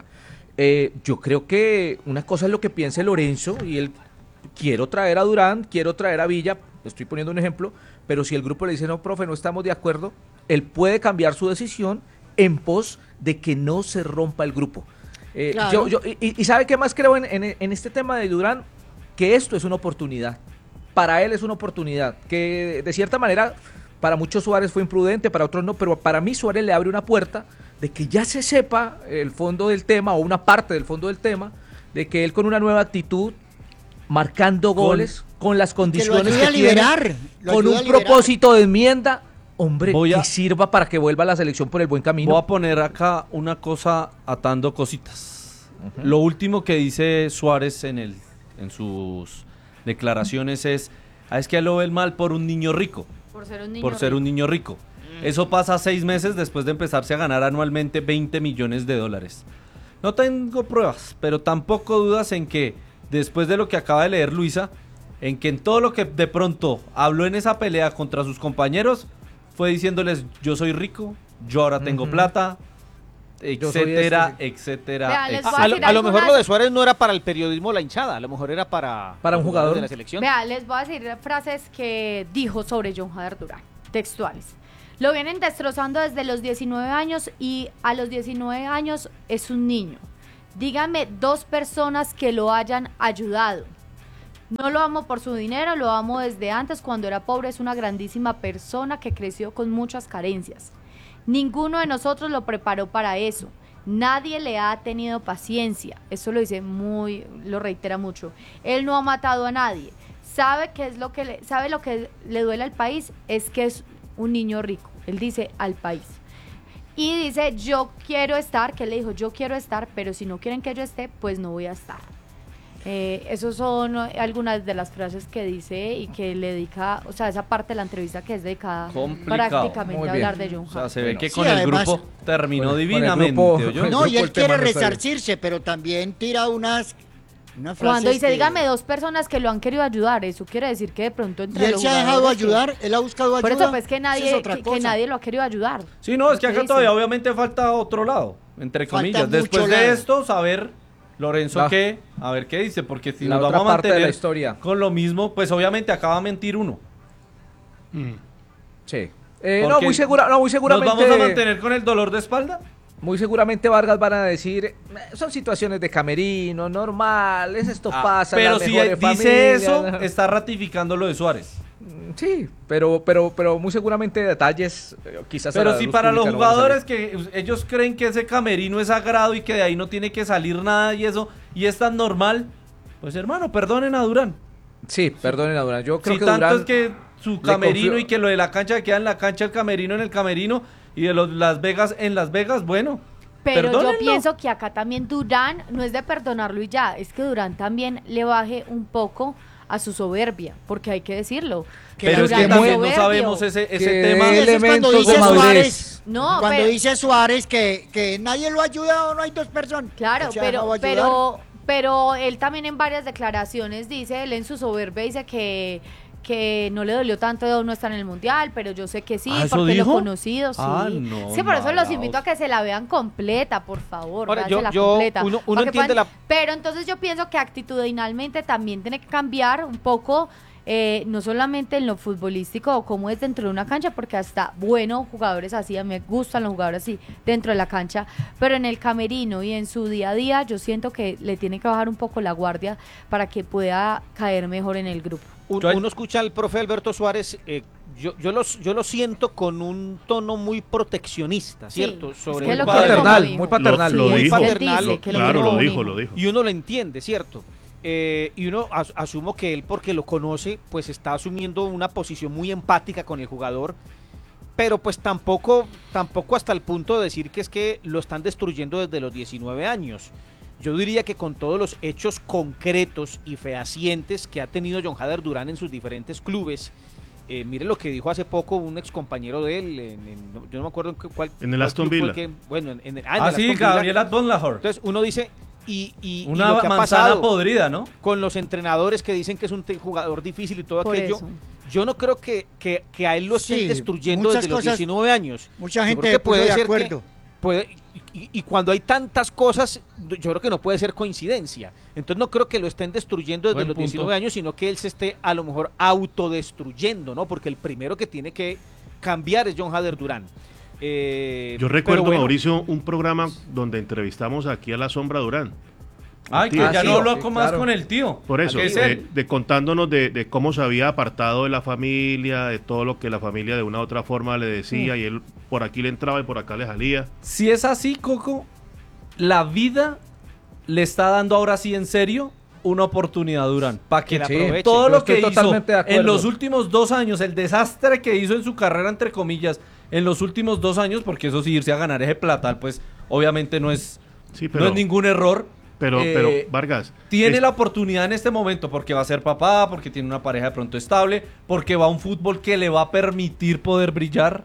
Yo creo que una cosa es lo que piense Lorenzo y él, quiero traer a Durán, quiero traer a Villa, estoy poniendo un ejemplo, pero si el grupo le dice, no, profe, no estamos de acuerdo, él puede cambiar su decisión en pos de que no se rompa el grupo. Claro. Y ¿sabe qué más creo en este tema de Durán? Que esto es una oportunidad. Para él es una oportunidad. Que de cierta manera, para muchos Suárez fue imprudente, para otros no, pero para mí Suárez le abre una puerta de que ya se sepa el fondo del tema o una parte del fondo del tema, de que él con una nueva actitud, marcando goles, con las condiciones ayude a que tiene, liberar, lo con ayude a un liberar. propósito de enmienda, hombre, Voy a- que sirva para que vuelva a la selección por el buen camino. Voy a poner acá una cosa atando cositas. Lo último que dice Suárez en sus declaraciones es que lo ve el mal por un niño rico, Por ser un niño por ser un niño rico. Eso pasa 6 meses después de empezarse a ganar anualmente 20 millones de dólares. No tengo pruebas, pero tampoco dudas en que después de lo que acaba de leer Luisa, en que en todo lo que de pronto habló en esa pelea contra sus compañeros, fue diciéndoles, yo soy rico, yo ahora tengo plata, Yo soy etcétera, este. etcétera. Vea, les voy A decir lo mejor algunas- lo de Suárez no era para el periodismo la hinchada, a lo mejor era para un los jugador. de la selección. Vea, les voy a decir frases que dijo sobre John Hader Durán, textuales. Lo vienen destrozando desde los 19 años y a los 19 años es un niño. Dígame 2 personas que lo hayan ayudado. No lo amo por su dinero, lo amo desde antes, cuando era pobre. Es una grandísima persona que creció con muchas carencias. Ninguno de nosotros lo preparó para eso. Nadie le ha tenido paciencia. Eso lo dice lo reitera mucho. Él no ha matado a nadie. Sabe lo que le duele al país, es que es un niño rico. Él dice al país. Y dice, yo quiero estar, que él le dijo, yo quiero estar, pero si no quieren que yo esté, pues no voy a estar. Esos son algunas de las frases que dice y que le dedica, o sea, esa parte de la entrevista que es dedicada prácticamente a hablar de John Hader. O sea, se ve que Sí, con el además, grupo terminó con el divinamente. grupo- No, y él el tema quiere no está bien. resarcirse, pero también tira unas frases Cuando dice, que- dígame 2 personas que lo han querido ayudar, eso quiere decir que de pronto entre Y él los se ha dejado jugadores ayudar, él ha buscado ayuda. Por eso, pues, que Esa es nadie, otra que cosa. nadie lo ha querido ayudar. Sí, no, es que Lo acá dice. todavía obviamente falta otro lado, entre Falta comillas. mucho Después de lado. esto, saber Lorenzo La- qué, a ver qué dice, porque si La nos otra vamos a parte de la mantener historia. con lo mismo, pues obviamente acaba a mentir uno. Sí. Porque Muy seguramente. ¿Nos vamos a mantener con el dolor de espalda? Muy seguramente Vargas van a decir, son situaciones de camerino, normales, esto pasa. en Pero las si mejores dice familias. eso, está ratificando lo de Suárez. Sí, pero muy seguramente detalles, quizás. a Pero la si luz para los pública no van a jugadores salir. que ellos creen que ese camerino es sagrado y que de ahí no tiene que salir nada y eso, y es tan normal, pues hermano, perdonen a Durán. Sí, perdonen a Durán. Yo creo Si que tanto Durán es que su le camerino confió- y que lo de la cancha queda en la cancha, el camerino en el camerino y de los Las Vegas en Las Vegas, bueno. Pero perdónenlo. yo pienso que acá también Durán no es de perdonarlo y ya, es que Durán también le baje un poco a su soberbia, porque hay que decirlo. Pero es Durán que también no soberbio. sabemos ese Que tema. Sí, ese es cuando elementos dice de madurez. Suárez. No, Cuando pero- dice Suárez que nadie lo ha ayudado, no hay 2 personas. Claro, Él se ha dejado ayudar. pero él también en varias declaraciones dice, él en su soberbia dice que no le dolió tanto no estar en el Mundial, pero yo sé que sí, ¿Ah, eso porque lo dijo? conocido, sí. Ah, no, sí, por eso los mala invito a que se la vean completa, por favor, Ahora, véansela yo- completa. uno para que entiende la- Pero entonces yo pienso que actitudinalmente también tiene que cambiar un poco, no solamente en lo futbolístico o cómo es dentro de una cancha, porque hasta buenos jugadores así, a mí me gustan los jugadores así dentro de la cancha, pero en el camerino y en su día a día yo siento que le tiene que bajar un poco la guardia para que pueda caer mejor en el grupo. Uno escucha al profe Alberto Suárez, yo lo siento con un tono muy proteccionista, Sí, ¿cierto? es Sobre que el lo que paternal, dijo. muy paternal. Lo muy dijo, paternal, Él dice que claro, lo lo dijo. dijo. y uno lo entiende, ¿cierto? Y uno asumo que él, porque lo conoce, pues está asumiendo una posición muy empática con el jugador, pero pues tampoco hasta el punto de decir que es que lo están destruyendo desde los 19 años. Yo diría que con todos los hechos concretos y fehacientes que ha tenido John Hader Durán en sus diferentes clubes, mire lo que dijo hace poco un ex compañero de él, yo no me acuerdo cuál. En el cuál Aston club fue Villa. el que- bueno, en el Ah, sí, Aston Villa. Gabriel Adbonlahor. Entonces uno dice, y Una lo que ha manzana pasado podrida, ¿no? con los entrenadores que dicen que es un jugador difícil y todo Por aquello, eso. yo no creo que a él lo estén Sí, destruyendo muchas desde los cosas- 19 años. Mucha Yo gente creo se que puso puede de ser acuerdo. y cuando hay tantas cosas, yo creo que no puede ser coincidencia. Entonces no creo que lo estén destruyendo desde Buen los punto. 19 años, sino que él se esté a lo mejor autodestruyendo, ¿no? Porque el primero que tiene que cambiar es John Hader Durán. Yo recuerdo, Mauricio, un programa donde entrevistamos aquí a la Sombra Durán. Ay, que Tío. ya sí, no habló sí, más claro. con el tío. Por eso, ¿Qué es él? de contándonos de cómo se había apartado de la familia, de todo lo que la familia de una u otra forma le decía, y él por aquí le entraba y por acá le salía. Si es así, Coco, la vida le está dando ahora sí en serio una oportunidad a Durán. Para que Que la sí, aproveche. todo Yo lo que estoy hizo totalmente de acuerdo. en los últimos 2 años, el desastre que hizo en su carrera, entre comillas, en los últimos 2 años, porque eso sí, irse a ganar ese platal, pues obviamente no es Sí, no es ningún error. pero Vargas, Tiene es- la oportunidad en este momento porque va a ser papá, porque tiene una pareja de pronto estable, porque va a un fútbol que le va a permitir poder brillar.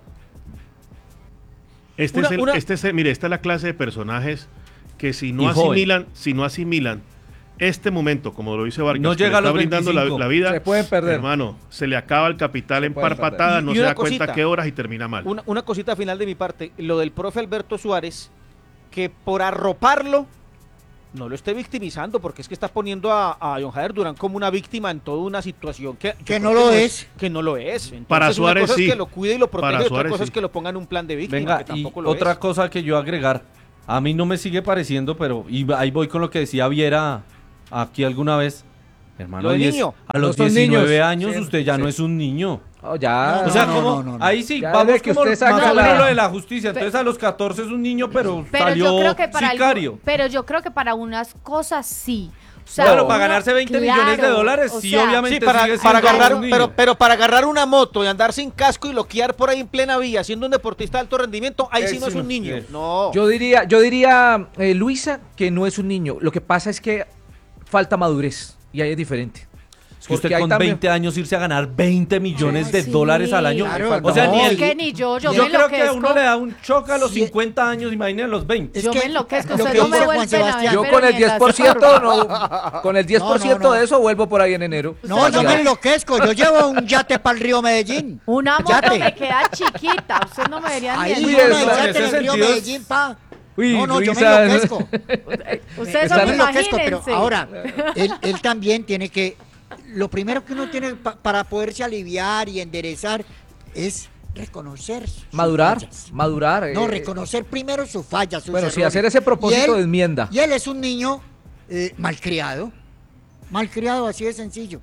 mire, esta es la clase de personajes que si Y no joven. asimilan este momento, como lo dice Vargas, No que llega a le está los brindando 25. la vida, Se pueden perder. hermano, se le acaba el capital en pueden par perder. patadas, no Y se una da cuenta cosita. qué horas y termina mal. Una cosita final de mi parte, lo del profe Alberto Suárez, que por arroparlo no lo esté victimizando, porque es que está poniendo a John Jader Durán como una víctima en toda una situación que no lo es. Que no lo es. Entonces, Para Suárez una cosa sí. es que lo cuide y lo proteja, Para y otra Suárez cosa es sí. que lo ponga en un plan de víctima, Venga, que y tampoco lo otra es. cosa que yo agregar, a mí no me sigue pareciendo, pero y ahí voy con lo que decía Viera aquí alguna vez. Hermano, Lo de niño. a los No son 19 niños. años Sí, usted ya sí. no es un niño. Oh, ya. O sea, No, como no, no. ahí sí, Ya vamos desde que como usted más saca o menos la- lo de la justicia. Entonces a los 14 es un niño, pero Pero salió yo creo que para sicario. pero yo creo que para unas cosas sí. O sea, Claro, uno- para ganarse 20 millones de dólares, o sí, sea, obviamente. Sí, para sigue siendo agarrar, un niño. pero para agarrar una moto y andar sin casco y loquear por ahí en plena vía, siendo un deportista de alto rendimiento, ahí sí no es un niño. sí. No. Yo diría, Luisa, que no es un niño. Lo que pasa es que falta madurez y ahí es diferente. Es que usted Porque ahí con también- 20 años irse a ganar 20 millones de sí, dólares al año. claro, o sea, no, ni Es el, que ni yo yo me creo que a enloquezco. uno le da un choque a los Sí. 50 años, imagínate a los 20. Es Yo que me enloquezco, lo usted que no me dice vuelven Juan a ver. Sebastián- Yo pero con el ni en la 10%, sopa. no, con el 10% No, no, no. de eso vuelvo por ahí en enero. No, yo me enloquezco. Yo llevo un yate para el río Medellín. Una moto Yate. me queda chiquita, usted no me vería ni Ahí en Uy, no, eso, el en yate ese en el río sentido es- Medellín, pa. Uy, No, yo me Luisa, enloquezco. Ustedes Está son Yo me enloquezco, pero imagínense. ahora, él también tiene que... Lo primero que uno tiene para poderse aliviar y enderezar es reconocer sus madurar, fallas. madurar. No, reconocer primero sus fallas, sus Bueno, sí, errores. hacer ese propósito Y él- de enmienda. Y él es un niño malcriado. Malcriado, así de sencillo.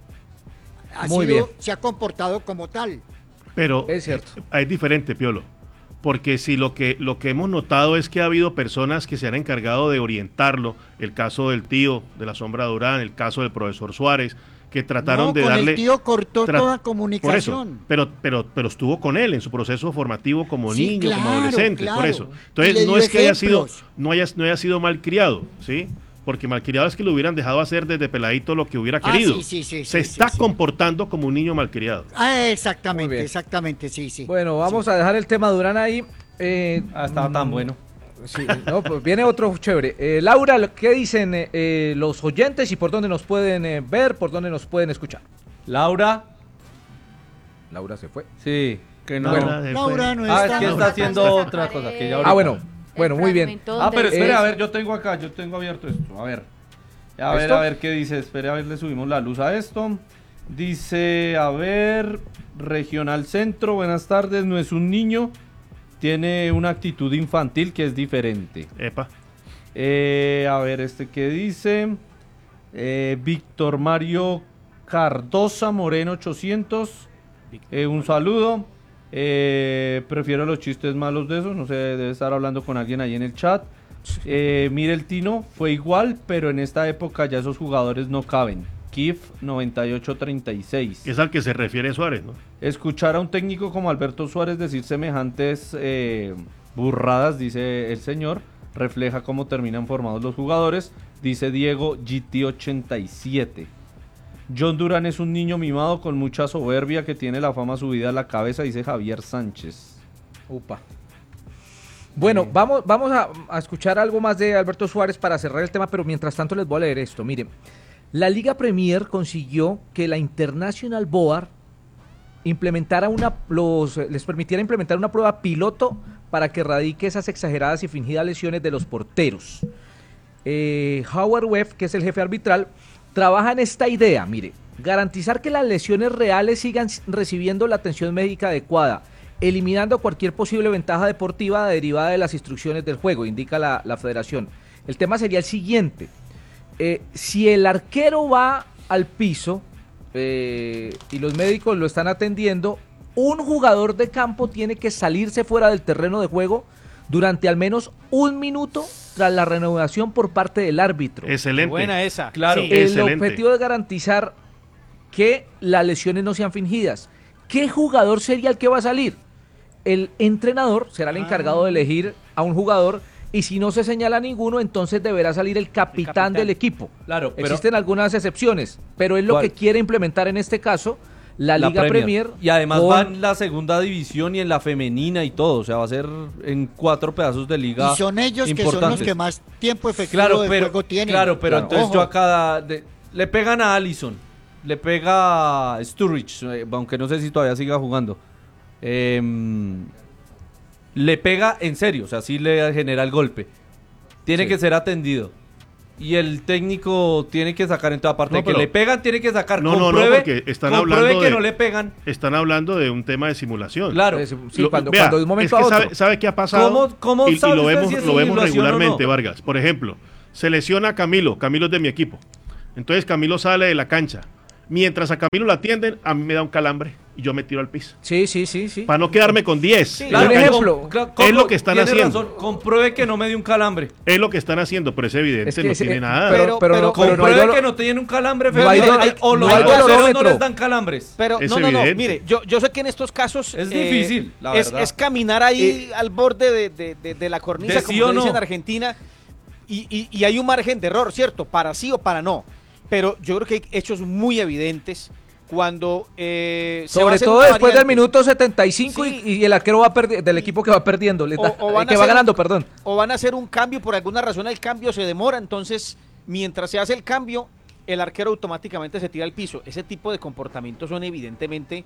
Muy bien. Se ha comportado como tal. Pero Es cierto. es diferente, Piolo. Porque si lo que hemos notado es que ha habido personas que se han encargado de orientarlo, el caso del tío de la Sombra Durán, el caso del profesor Suárez, que trataron No, de con darle... el tío cortó tra- toda Por comunicación. eso, pero estuvo con él en su proceso formativo como Sí, niño, como claro, adolescente, claro. por eso. Y le Entonces no dio es que haya sido, ejemplos. no haya sido malcriado, ¿sí? Porque malcriado es que lo hubieran dejado hacer desde peladito lo que hubiera Ah, querido. sí, Se sí, está sí. comportando como un niño malcriado. Ah, Muy exactamente, bien. exactamente, sí, sí. Bueno, vamos a dejar el tema Durán ahí. Estaba tan bueno. Sí, no, pues viene otro chévere. Laura, ¿qué dicen los oyentes y por dónde nos pueden ver, por dónde nos pueden escuchar? Laura, Laura se fue. sí, que no. Laura, Laura no Ah, es está. que está haciendo otra cosa. Que ya ahorita- Bueno, muy bien. Ah, pero espere, Eh, a ver, yo tengo abierto esto. A ver. ¿Esto? A ver qué dice. Espere, a ver, le subimos la luz a esto. Dice, a ver, Regional Centro, buenas tardes, no es un niño, tiene una actitud infantil que es diferente. Epa. A ver, ¿qué dice? Víctor Mario Cardosa Moreno 800. Un saludo. Prefiero los chistes malos de esos. No sé, debe estar hablando con alguien ahí en el chat. Mire el Tino, fue igual, pero en esta época ya esos jugadores no caben. Kif 9836. Es al que se refiere Suárez, ¿no? Escuchar a un técnico como Alberto Suárez decir semejantes burradas, dice el señor, refleja cómo terminan formados los jugadores, dice Diego GT87. John Durán es un niño mimado con mucha soberbia que tiene la fama subida a la cabeza, dice Javier Sánchez. Upa. Bueno, vamos a escuchar algo más de Alberto Suárez para cerrar el tema, pero mientras tanto les voy a leer esto. Miren, la Liga Premier consiguió que la International Board les permitiera implementar una prueba piloto para que erradique esas exageradas y fingidas lesiones de los porteros. Howard Webb, que es el jefe arbitral, trabaja en esta idea, mire, garantizar que las lesiones reales sigan recibiendo la atención médica adecuada, eliminando cualquier posible ventaja deportiva derivada de las instrucciones del juego, indica la federación. El tema sería el siguiente: si el arquero va al piso y los médicos lo están atendiendo, un jugador de campo tiene que salirse fuera del terreno de juego durante al menos 1 minuto tras la renovación por parte del árbitro. Excelente. Buena esa. Claro, Sí. El excelente. objetivo es garantizar que las lesiones no sean fingidas. ¿Qué jugador sería el que va a salir? El entrenador será el encargado de elegir a un jugador y si no se señala ninguno, entonces deberá salir el capitán del equipo. Claro, pero Existen algunas excepciones, pero es lo ¿Cuál? que quiere implementar en este caso la Liga Premier. Y además con- va en la segunda división y en la femenina y todo, o sea, va a ser en 4 pedazos de liga. Y son ellos que son los importantes. que más tiempo efectivo Claro, de pero, juego tienen. claro, pero Claro. entonces Ojo. yo acá le pegan a Allison, le pega a Sturridge, aunque no sé si todavía siga jugando. Le pega en serio, o sea, sí le genera el golpe. Tiene Sí. que ser atendido. y el técnico tiene que sacar en toda parte. No, De que pero- le pegan, tiene que sacar. No, porque están compruebe hablando que de, no le pegan. Están hablando de un tema de simulación. Claro. cuando de un momento es que a otro. ¿Sabe qué ha pasado? ¿Cómo y sabe lo usted vemos, si es lo vemos simulación o regularmente, no? Vargas. Por ejemplo, se lesiona a Camilo es de mi equipo. Entonces Camilo sale de la cancha. Mientras a Camilo lo atienden, a mí me da un calambre y yo me tiro al piso. Sí. Para no quedarme con 10. Claro, un ejemplo. Es lo que están Tiene haciendo. razón, compruebe que no me dio un calambre. Es lo que están haciendo, pero es evidente, Es que no ese- tiene nada. pero Compruebe que no tiene un calambre, no hay Fernando, o los no hay boxeros no dolorómetro. les dan calambres. Pero Es no, evidente. mire, yo sé que en estos casos Es difícil, la verdad. es caminar ahí al borde de la cornisa, De como sí se o dice no. en Argentina, y hay un margen de error, ¿cierto? Para sí o para no. Pero yo creo que hay hechos muy evidentes cuando se va a Sobre hacer todo una después del variante. minuto 75 Sí. y el arquero va del equipo que va perdiendo, van que a va hacer- ganando, perdón. O van a hacer un cambio, por alguna razón el cambio se demora, entonces mientras se hace el cambio, el arquero automáticamente se tira al piso. Ese tipo de comportamientos son evidentemente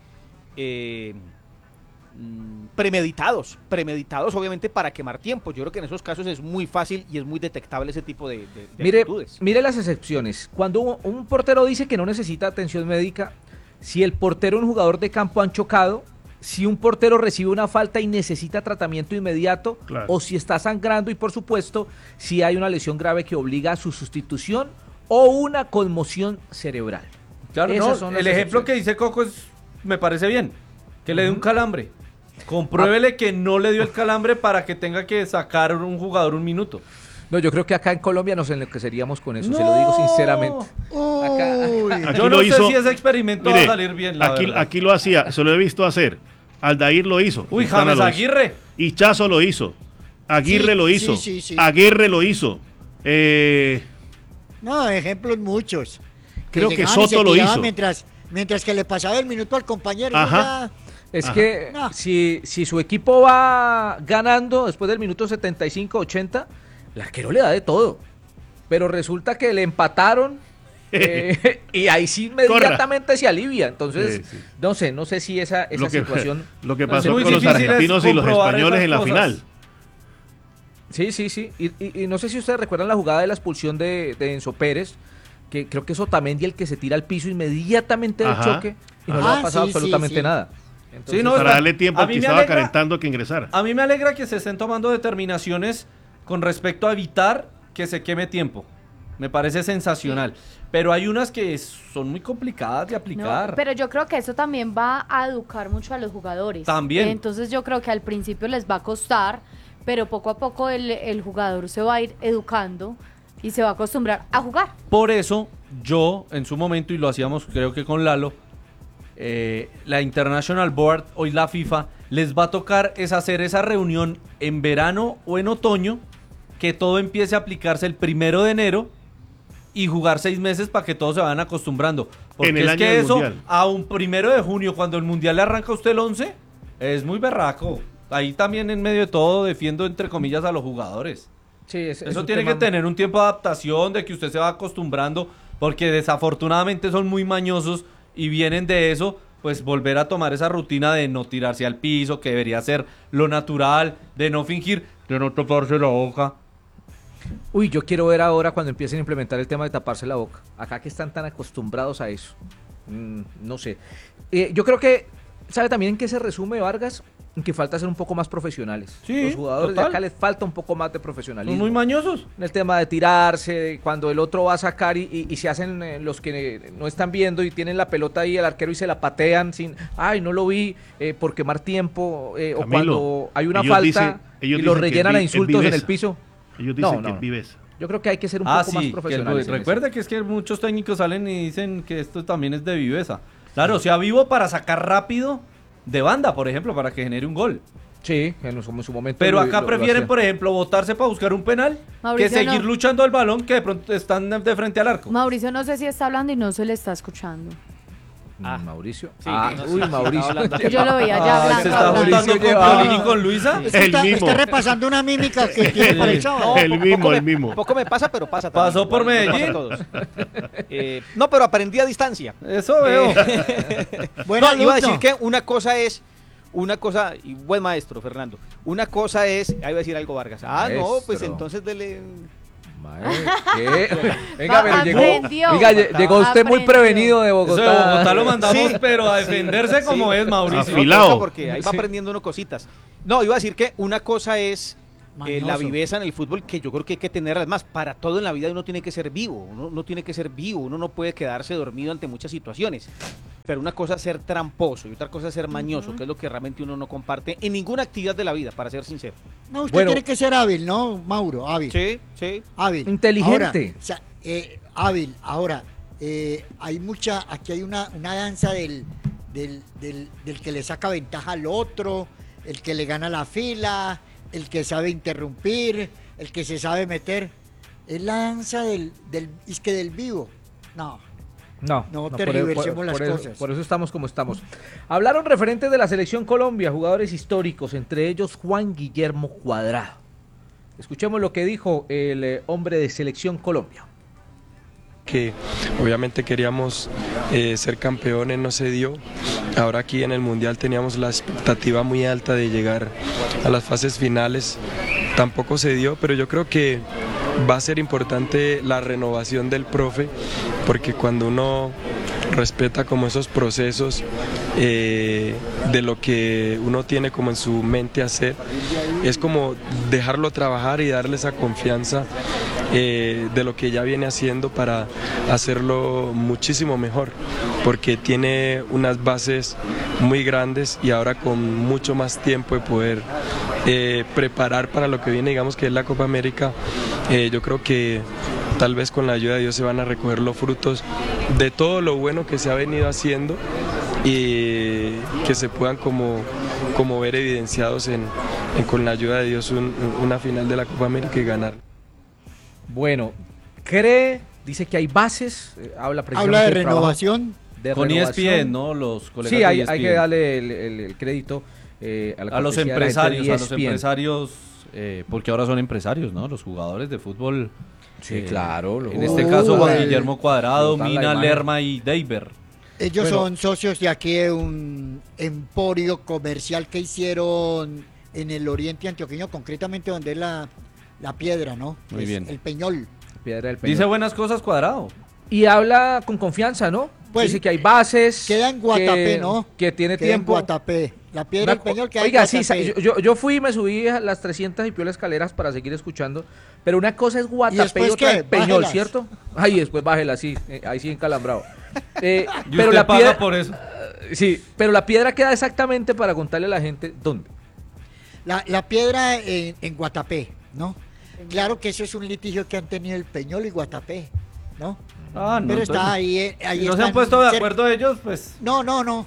premeditados obviamente para quemar tiempo. Yo creo que en esos casos es muy fácil y es muy detectable ese tipo de actitudes. Mire las excepciones. Cuando un portero dice que no necesita atención médica, si el portero y un jugador de campo han chocado, si un portero recibe una falta y necesita tratamiento inmediato, Claro. o si está sangrando y por supuesto si hay una lesión grave que obliga a su sustitución o una conmoción cerebral. Claro, Esas no, son las el ejemplo excepciones. que dice Coco me parece bien. Que le dé un calambre. Compruébele que no le dio el calambre para que tenga que sacar un jugador un minuto. No, yo creo que acá en Colombia nos enloqueceríamos con eso, se lo digo sinceramente. Aquí Yo no lo sé hizo- si ese experimento Mire, va a salir bien, la verdad. aquí lo hacía, se lo he visto hacer. Aldair lo hizo. Uy, Quintana James lo hizo. Aguirre. Hichazo lo hizo. Aguirre Sí, lo sí, hizo. sí. Aguirre lo hizo. No, ejemplos muchos. Creo que llegaban y Soto se lo tiraban hizo. Mientras que le pasaba el minuto al compañero. Ajá. Es Ajá. que No. si su equipo va ganando después del minuto 75-80, el arquero le da de todo. Pero resulta que le empataron y ahí sí inmediatamente se alivia. Entonces, Sí, sí. no sé si esa Lo que, situación... lo que no sé. pasó muy con los difícil es argentinos y los comprobar españoles esas en la cosas. final. Sí. Y no sé si ustedes recuerdan la jugada de la expulsión de Enzo Pérez, que creo que es Otamendi el que se tira al piso inmediatamente del Ajá. choque y no le ha Ah, pasado sí, absolutamente sí. nada. Entonces, Sí, no, Para está- darle tiempo a al mí que me estaba alegra- calentando que ingresara. A mí me alegra que se estén tomando determinaciones con respecto a evitar que se queme tiempo. Me parece sensacional. Pero hay unas que son muy complicadas de No, aplicar. pero yo creo que eso también va a educar mucho a los jugadores. También. Entonces yo creo que al principio les va a costar, pero poco a poco el jugador se va a ir educando y se va a acostumbrar a jugar. Por eso yo, en su momento, y lo hacíamos creo que con Lalo, la International Board, hoy la FIFA, les va a tocar es hacer esa reunión en verano o en otoño, que todo empiece a aplicarse el 1 de enero y jugar 6 meses para que todos se vayan acostumbrando. Porque En el es año que del eso, Mundial. a un 1 de junio, cuando el Mundial le arranca a usted el 11, es muy berraco. Ahí también en medio de todo defiendo entre comillas a los jugadores. sí, es Eso un tiene tema- que tener un tiempo de adaptación, de que usted se va acostumbrando, porque desafortunadamente son muy mañosos y vienen de eso, pues volver a tomar esa rutina de no tirarse al piso, que debería ser lo natural, de no fingir, de no taparse la boca. Uy, yo quiero ver ahora cuando empiecen a implementar el tema de taparse la boca. Acá que están tan acostumbrados a eso. No sé. Yo creo que, ¿sabe también en qué se resume, Vargas? En que falta ser un poco más profesionales. Sí, Los jugadores total. de acá les falta un poco más de profesionalismo. Son muy mañosos. En el tema de tirarse, de cuando el otro va a sacar y se hacen los que no están viendo y tienen la pelota ahí el arquero y se la patean sin, ay, no lo vi, por quemar tiempo, o Camilo, cuando hay una ellos falta dicen- ellos y lo dicen que rellenan es a insultos en el viveza. piso. Ellos dicen No, que no. es viveza. Yo creo que hay que ser un poco más Sí, profesionales. en eso. recuerda que es que muchos técnicos salen y dicen que esto también es de viveza. Claro, o sea, vivo para sacar rápido de banda, por ejemplo, para que genere un gol. Sí, en su momento. Pero lo- acá lo prefieren, hacían. por ejemplo, botarse para buscar un penal Mauricio, que seguir no. luchando al balón que de pronto están de frente al arco. Mauricio no sé si está hablando y no se le está escuchando. Mauricio. Sí, Mauricio. Yo lo veía ya hablando. ¿Se está hablando. juntando con llevaba- Piolín y con Luisa? Es que El mismo. está repasando una mímica que tiene para el sábado. El mismo. Poco me pasa, pero pasa también. Pasó por Igual, nos Medellín. pasa a todos. No, pero aprendí a distancia. Eso veo. Buen No, iba a alumno. decir que una cosa, y buen maestro, Fernando. Una cosa es, ahí va a decir algo Vargas. Ah, no, pues Maestro. entonces dele. Venga, pero Aprendió. llegó usted muy Aprendió. prevenido de Eso Bogotá. de Bogotá lo mandamos, Sí. pero a defenderse como es, Mauricio. Afilado. Porque ahí va aprendiendo uno cositas. No, iba a decir que una cosa es la Mañoso. viveza en el fútbol, que yo creo que hay que tener. Además, para todo en la vida uno tiene que ser vivo. Uno tiene que ser vivo. Uno no puede quedarse dormido ante muchas situaciones. Pero una cosa es ser tramposo y otra cosa es ser mañoso, que es lo que realmente uno no comparte en ninguna actividad de la vida, para ser sincero. No, usted Bueno. tiene que ser hábil, ¿no, Mauro? Hábil. Sí, sí. Hábil. Inteligente. Ahora, o sea, hábil. Ahora, aquí hay una danza del que le saca ventaja al otro, el que le gana la fila, el que sabe interrumpir, el que se sabe meter. Es la danza del vivo. No tergiversemos las cosas. Por eso estamos como estamos. Hablaron referentes de la Selección Colombia, jugadores históricos, entre ellos Juan Guillermo Cuadrado. Escuchemos lo que dijo el hombre de Selección Colombia. Que obviamente queríamos ser campeones, no se dio. Ahora aquí en el Mundial teníamos la expectativa muy alta de llegar a las fases finales, tampoco se dio, pero yo creo que va a ser importante la renovación del profe, porque cuando uno respeta como esos procesos de lo que uno tiene como en su mente hacer, es como dejarlo trabajar y darle esa confianza de lo que ya viene haciendo para hacerlo muchísimo mejor, porque tiene unas bases muy grandes y ahora con mucho más tiempo de poder preparar para lo que viene, digamos que es la Copa América. Yo creo que tal vez con la ayuda de Dios se van a recoger los frutos de todo lo bueno que se ha venido haciendo y que se puedan como ver evidenciados en con la ayuda de Dios una final de la Copa América y ganar. Bueno, dice que hay bases, habla precisamente Habla de del trabajo renovación. Con ESPN, ¿no? Los colegas Sí, de hay ESPN. que darle el crédito a los empresarios, ESPN. porque ahora son empresarios, ¿no? Los jugadores de fútbol. Sí, claro. En este caso, Juan Guillermo Cuadrado, Mina, Lerma y Deiber. Ellos son socios de aquí de un emporio comercial que hicieron en el oriente antioqueño, concretamente donde es la piedra, ¿no? Muy bien. El Peñol. Piedra del Peñol. Dice buenas cosas Cuadrado. Y habla con confianza, ¿no? Pues, dice que hay bases. Queda en Guatapé, ¿no? Que tiene Queda tiempo. en Guatapé. La piedra del Peñol queda Oiga, en sí, Guatapé. yo fui y me subí a las 300 y piola escaleras para seguir escuchando, pero una cosa es ¿Y Guatapé y, después otra qué? es Peñol, Bájelas. ¿cierto? Ay, después bájela, sí, ahí sí encalambrado. Y pero usted la paga piedra, por eso. sí, pero la piedra queda exactamente para contarle a la gente dónde. La piedra en Guatapé, ¿no? Claro que eso es un litigio que han tenido el Peñol y Guatapé, ¿no? Ah, no, Pero entonces, está ahí. si no se están han puesto de cerca. acuerdo ellos, pues. No.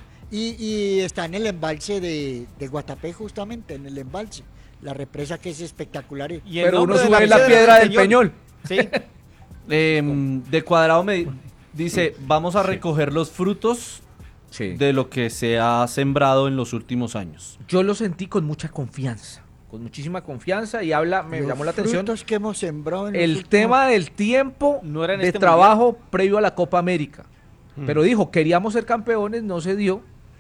Y está en el embalse de Guatapé, justamente, en el embalse. La represa que es espectacular. Y el Pero uno nombre de sube la piedra del Peñol. Sí. De Cuadrado me dice, vamos a recoger los frutos de lo que se ha sembrado en los últimos años. Yo lo sentí con mucha confianza, con muchísima confianza y me Los llamó la atención frutos que hemos sembrado en los el últimos- tema del tiempo No era en de este trabajo previo a la Copa América. Pero dijo, queríamos ser campeones, no se dio.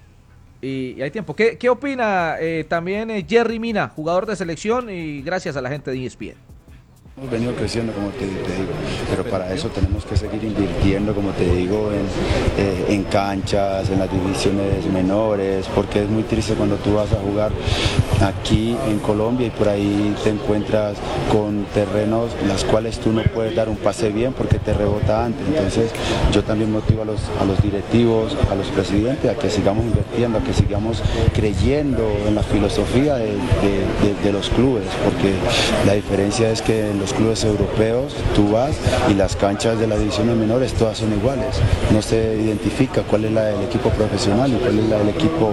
Y hay tiempo. ¿Qué opina también Jerry Mina, jugador de selección y gracias a la gente de ESPN? Hemos venido creciendo, como te digo, pero para eso tenemos que seguir invirtiendo, como te digo, en canchas, en las divisiones menores, porque es muy triste cuando tú vas a jugar aquí en Colombia y por ahí te encuentras con terrenos las cuales tú no puedes dar un pase bien porque te rebota antes. Entonces yo también motivo a los directivos, a los presidentes, a que sigamos invirtiendo, a que sigamos creyendo en la filosofía de los clubes, porque la diferencia es que en los clubes europeos tú vas y las canchas de las divisiones menores todas son iguales, no se identifica cuál es la del equipo profesional y cuál es la del equipo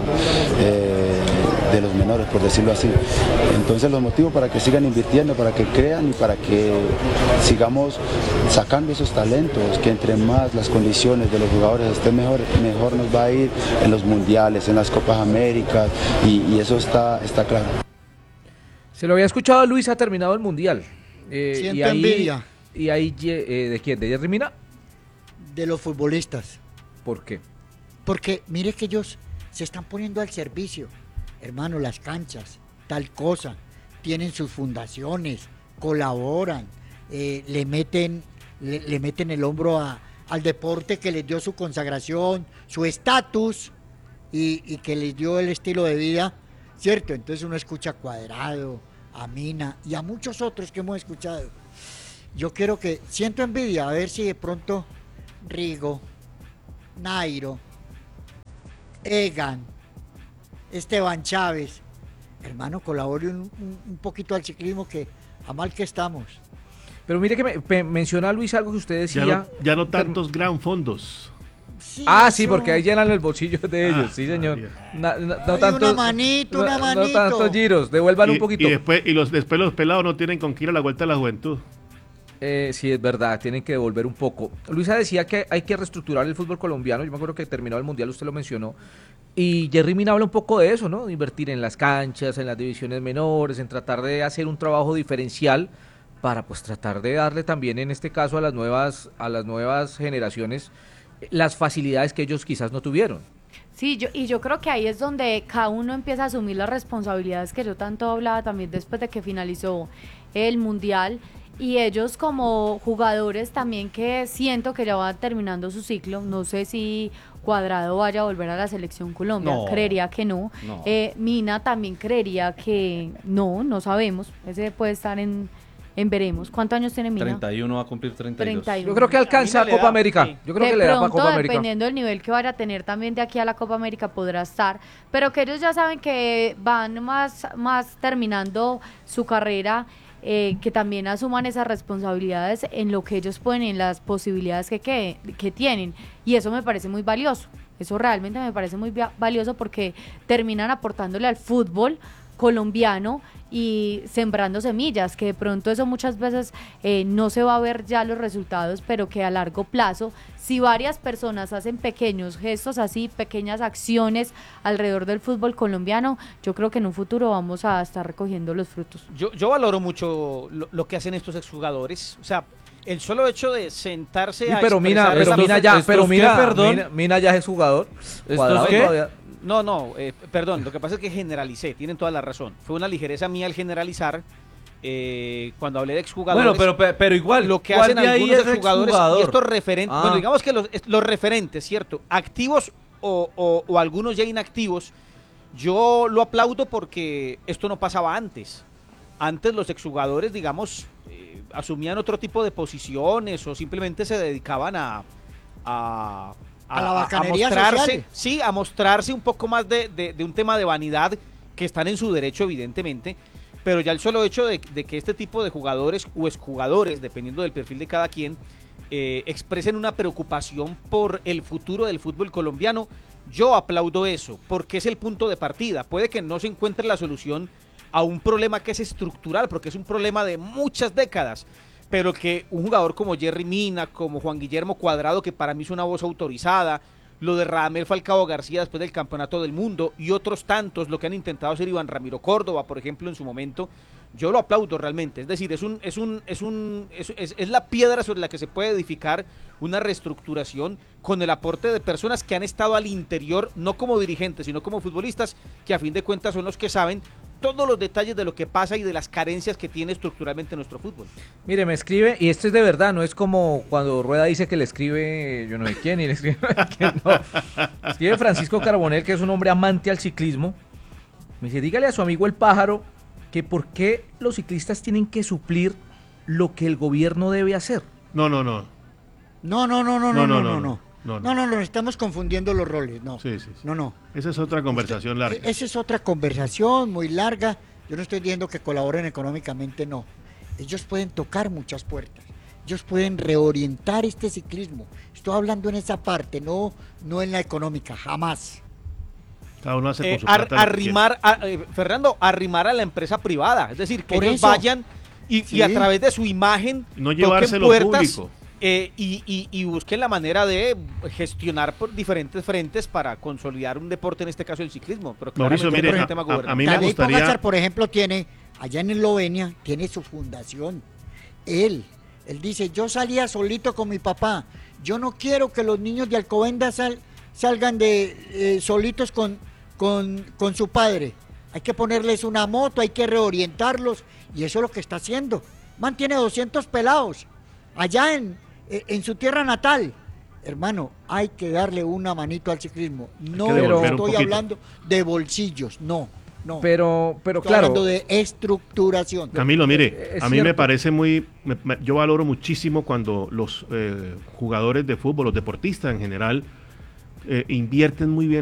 de los menores, por decirlo así. Entonces los motivos para que sigan invirtiendo, para que crean y para que sigamos sacando esos talentos, que entre más las condiciones de los jugadores estén mejor nos va a ir en los mundiales, en las Copas Américas y eso está claro. Se lo había escuchado a Luis, ha terminado el Mundial. Siento envidia. ¿Y ahí de quién? ¿De Jerry Mina? De los futbolistas. ¿Por qué? Porque mire que ellos se están poniendo al servicio. Hermano, las canchas, tal cosa. Tienen sus fundaciones, colaboran, le meten el hombro al deporte que les dio su consagración, su estatus y que les dio el estilo de vida, ¿cierto? Entonces uno escucha a Cuadrado, a Mina y a muchos otros que hemos escuchado. Yo siento envidia, a ver si de pronto Rigo, Nairo, Egan, Esteban Chávez, hermano, colabore un poquito al ciclismo, que a mal que estamos. Pero mire que menciona Luis algo que usted decía. Ya no tantos gran fondos. Sí, sí, porque ahí llenan el bolsillo de ellos, sí, señor. No tanto, una manito. No tantos giros, devuelvan un poquito. Después los pelados no tienen con qué ir a la vuelta de la juventud. Sí, es verdad, tienen que devolver un poco. Luisa decía que hay que reestructurar el fútbol colombiano. Yo me acuerdo que terminó el Mundial, usted lo mencionó. Y Jerry Mina habla un poco de eso, ¿no? De invertir en las canchas, en las divisiones menores, en tratar de hacer un trabajo diferencial para pues tratar de darle también, en este caso, a las nuevas generaciones las facilidades que ellos quizás no tuvieron. Sí, yo creo que ahí es donde cada uno empieza a asumir las responsabilidades que yo tanto hablaba también después de que finalizó el Mundial. Y ellos como jugadores también, que siento que ya van terminando su ciclo. No sé si Cuadrado vaya a volver a la selección Colombia, creería que no. Mina también creería que no sabemos. Ese puede estar en veremos. ¿Cuántos años tiene Mina? 31, va a cumplir 32. 31. Yo creo que alcanza a Copa América. Sí. Yo creo que le da para Copa América. Dependiendo del nivel que vaya a tener también de aquí a la Copa América podrá estar, pero que ellos ya saben que van más terminando su carrera, que también asuman esas responsabilidades en lo que ellos pueden, en las posibilidades que tienen, y eso me parece muy valioso. Eso realmente me parece muy valioso porque terminan aportándole al fútbol colombiano y sembrando semillas, que de pronto eso muchas veces no se va a ver ya los resultados, pero que a largo plazo, si varias personas hacen pequeños gestos así, pequeñas acciones alrededor del fútbol colombiano, yo creo que en un futuro vamos a estar recogiendo los frutos. Yo valoro mucho lo que hacen estos exjugadores, o sea, el solo hecho de sentarse a Mina ya es jugador. ¿Esto es qué? No, perdón, lo que pasa es que generalicé, tienen toda la razón. Fue una ligereza mía al generalizar cuando hablé de exjugadores. Bueno, pero igual, lo que hacen algunos exjugadores y estos referentes, bueno, digamos que los referentes, ¿cierto? Activos o algunos ya inactivos, yo lo aplaudo porque esto no pasaba antes. Antes los exjugadores, digamos, asumían otro tipo de posiciones o simplemente se dedicaban a la bacanería mostrarse, social. Sí, a mostrarse un poco más de un tema de vanidad, que están en su derecho evidentemente, pero ya el solo hecho de que este tipo de jugadores o exjugadores, dependiendo del perfil de cada quien, expresen una preocupación por el futuro del fútbol colombiano, yo aplaudo eso, porque es el punto de partida. Puede que no se encuentre la solución a un problema que es estructural, porque es un problema de muchas décadas, pero que un jugador como Jerry Mina, como Juan Guillermo Cuadrado, que para mí es una voz autorizada, lo de Radamel Falcao García después del Campeonato del Mundo y otros tantos, lo que han intentado hacer Iván Ramiro Córdoba, por ejemplo, en su momento, yo lo aplaudo realmente. Es decir, es la piedra sobre la que se puede edificar una reestructuración con el aporte de personas que han estado al interior, no como dirigentes, sino como futbolistas, que a fin de cuentas son los que saben todos los detalles de lo que pasa y de las carencias que tiene estructuralmente nuestro fútbol. Mire, me escribe, y esto es de verdad, no es como cuando Rueda dice que le escribe, yo no sé quién, y le escribe quién, no. Escribe Francisco Carbonell, que es un hombre amante al ciclismo. Me dice, dígale a su amigo el pájaro que por qué los ciclistas tienen que suplir lo que el gobierno debe hacer. No, estamos confundiendo los roles, no. Sí. No. Esa es otra conversación larga. Esa es otra conversación muy larga. Yo no estoy diciendo que colaboren económicamente, no. Ellos pueden tocar muchas puertas. Ellos pueden reorientar este ciclismo. Estoy hablando en esa parte, no en la económica, jamás. Cada uno hace con su plata Fernando, arrimar a la empresa privada. Es decir, que por ellos eso vayan y a través de su imagen no llevárselo puertas, público. Y busquen la manera de gestionar por diferentes frentes para consolidar un deporte, en este caso el ciclismo. Pero Mauricio, mire, a mí me gustaría... Pogačar, por ejemplo, tiene, allá en Eslovenia, tiene su fundación. Él dice, yo salía solito con mi papá, yo no quiero que los niños de Alcobendas salgan solitos con su padre. Hay que ponerles una moto, hay que reorientarlos, y eso es lo que está haciendo. mantiene 200 pelados allá en su tierra natal. Hermano, hay que darle una manito al ciclismo. No estoy hablando de bolsillos, no. Pero estoy claro. hablando de estructuración. Camilo, mire, Es a mí me cierto. parece yo valoro muchísimo cuando los jugadores de fútbol, los deportistas en general, invierten muy bien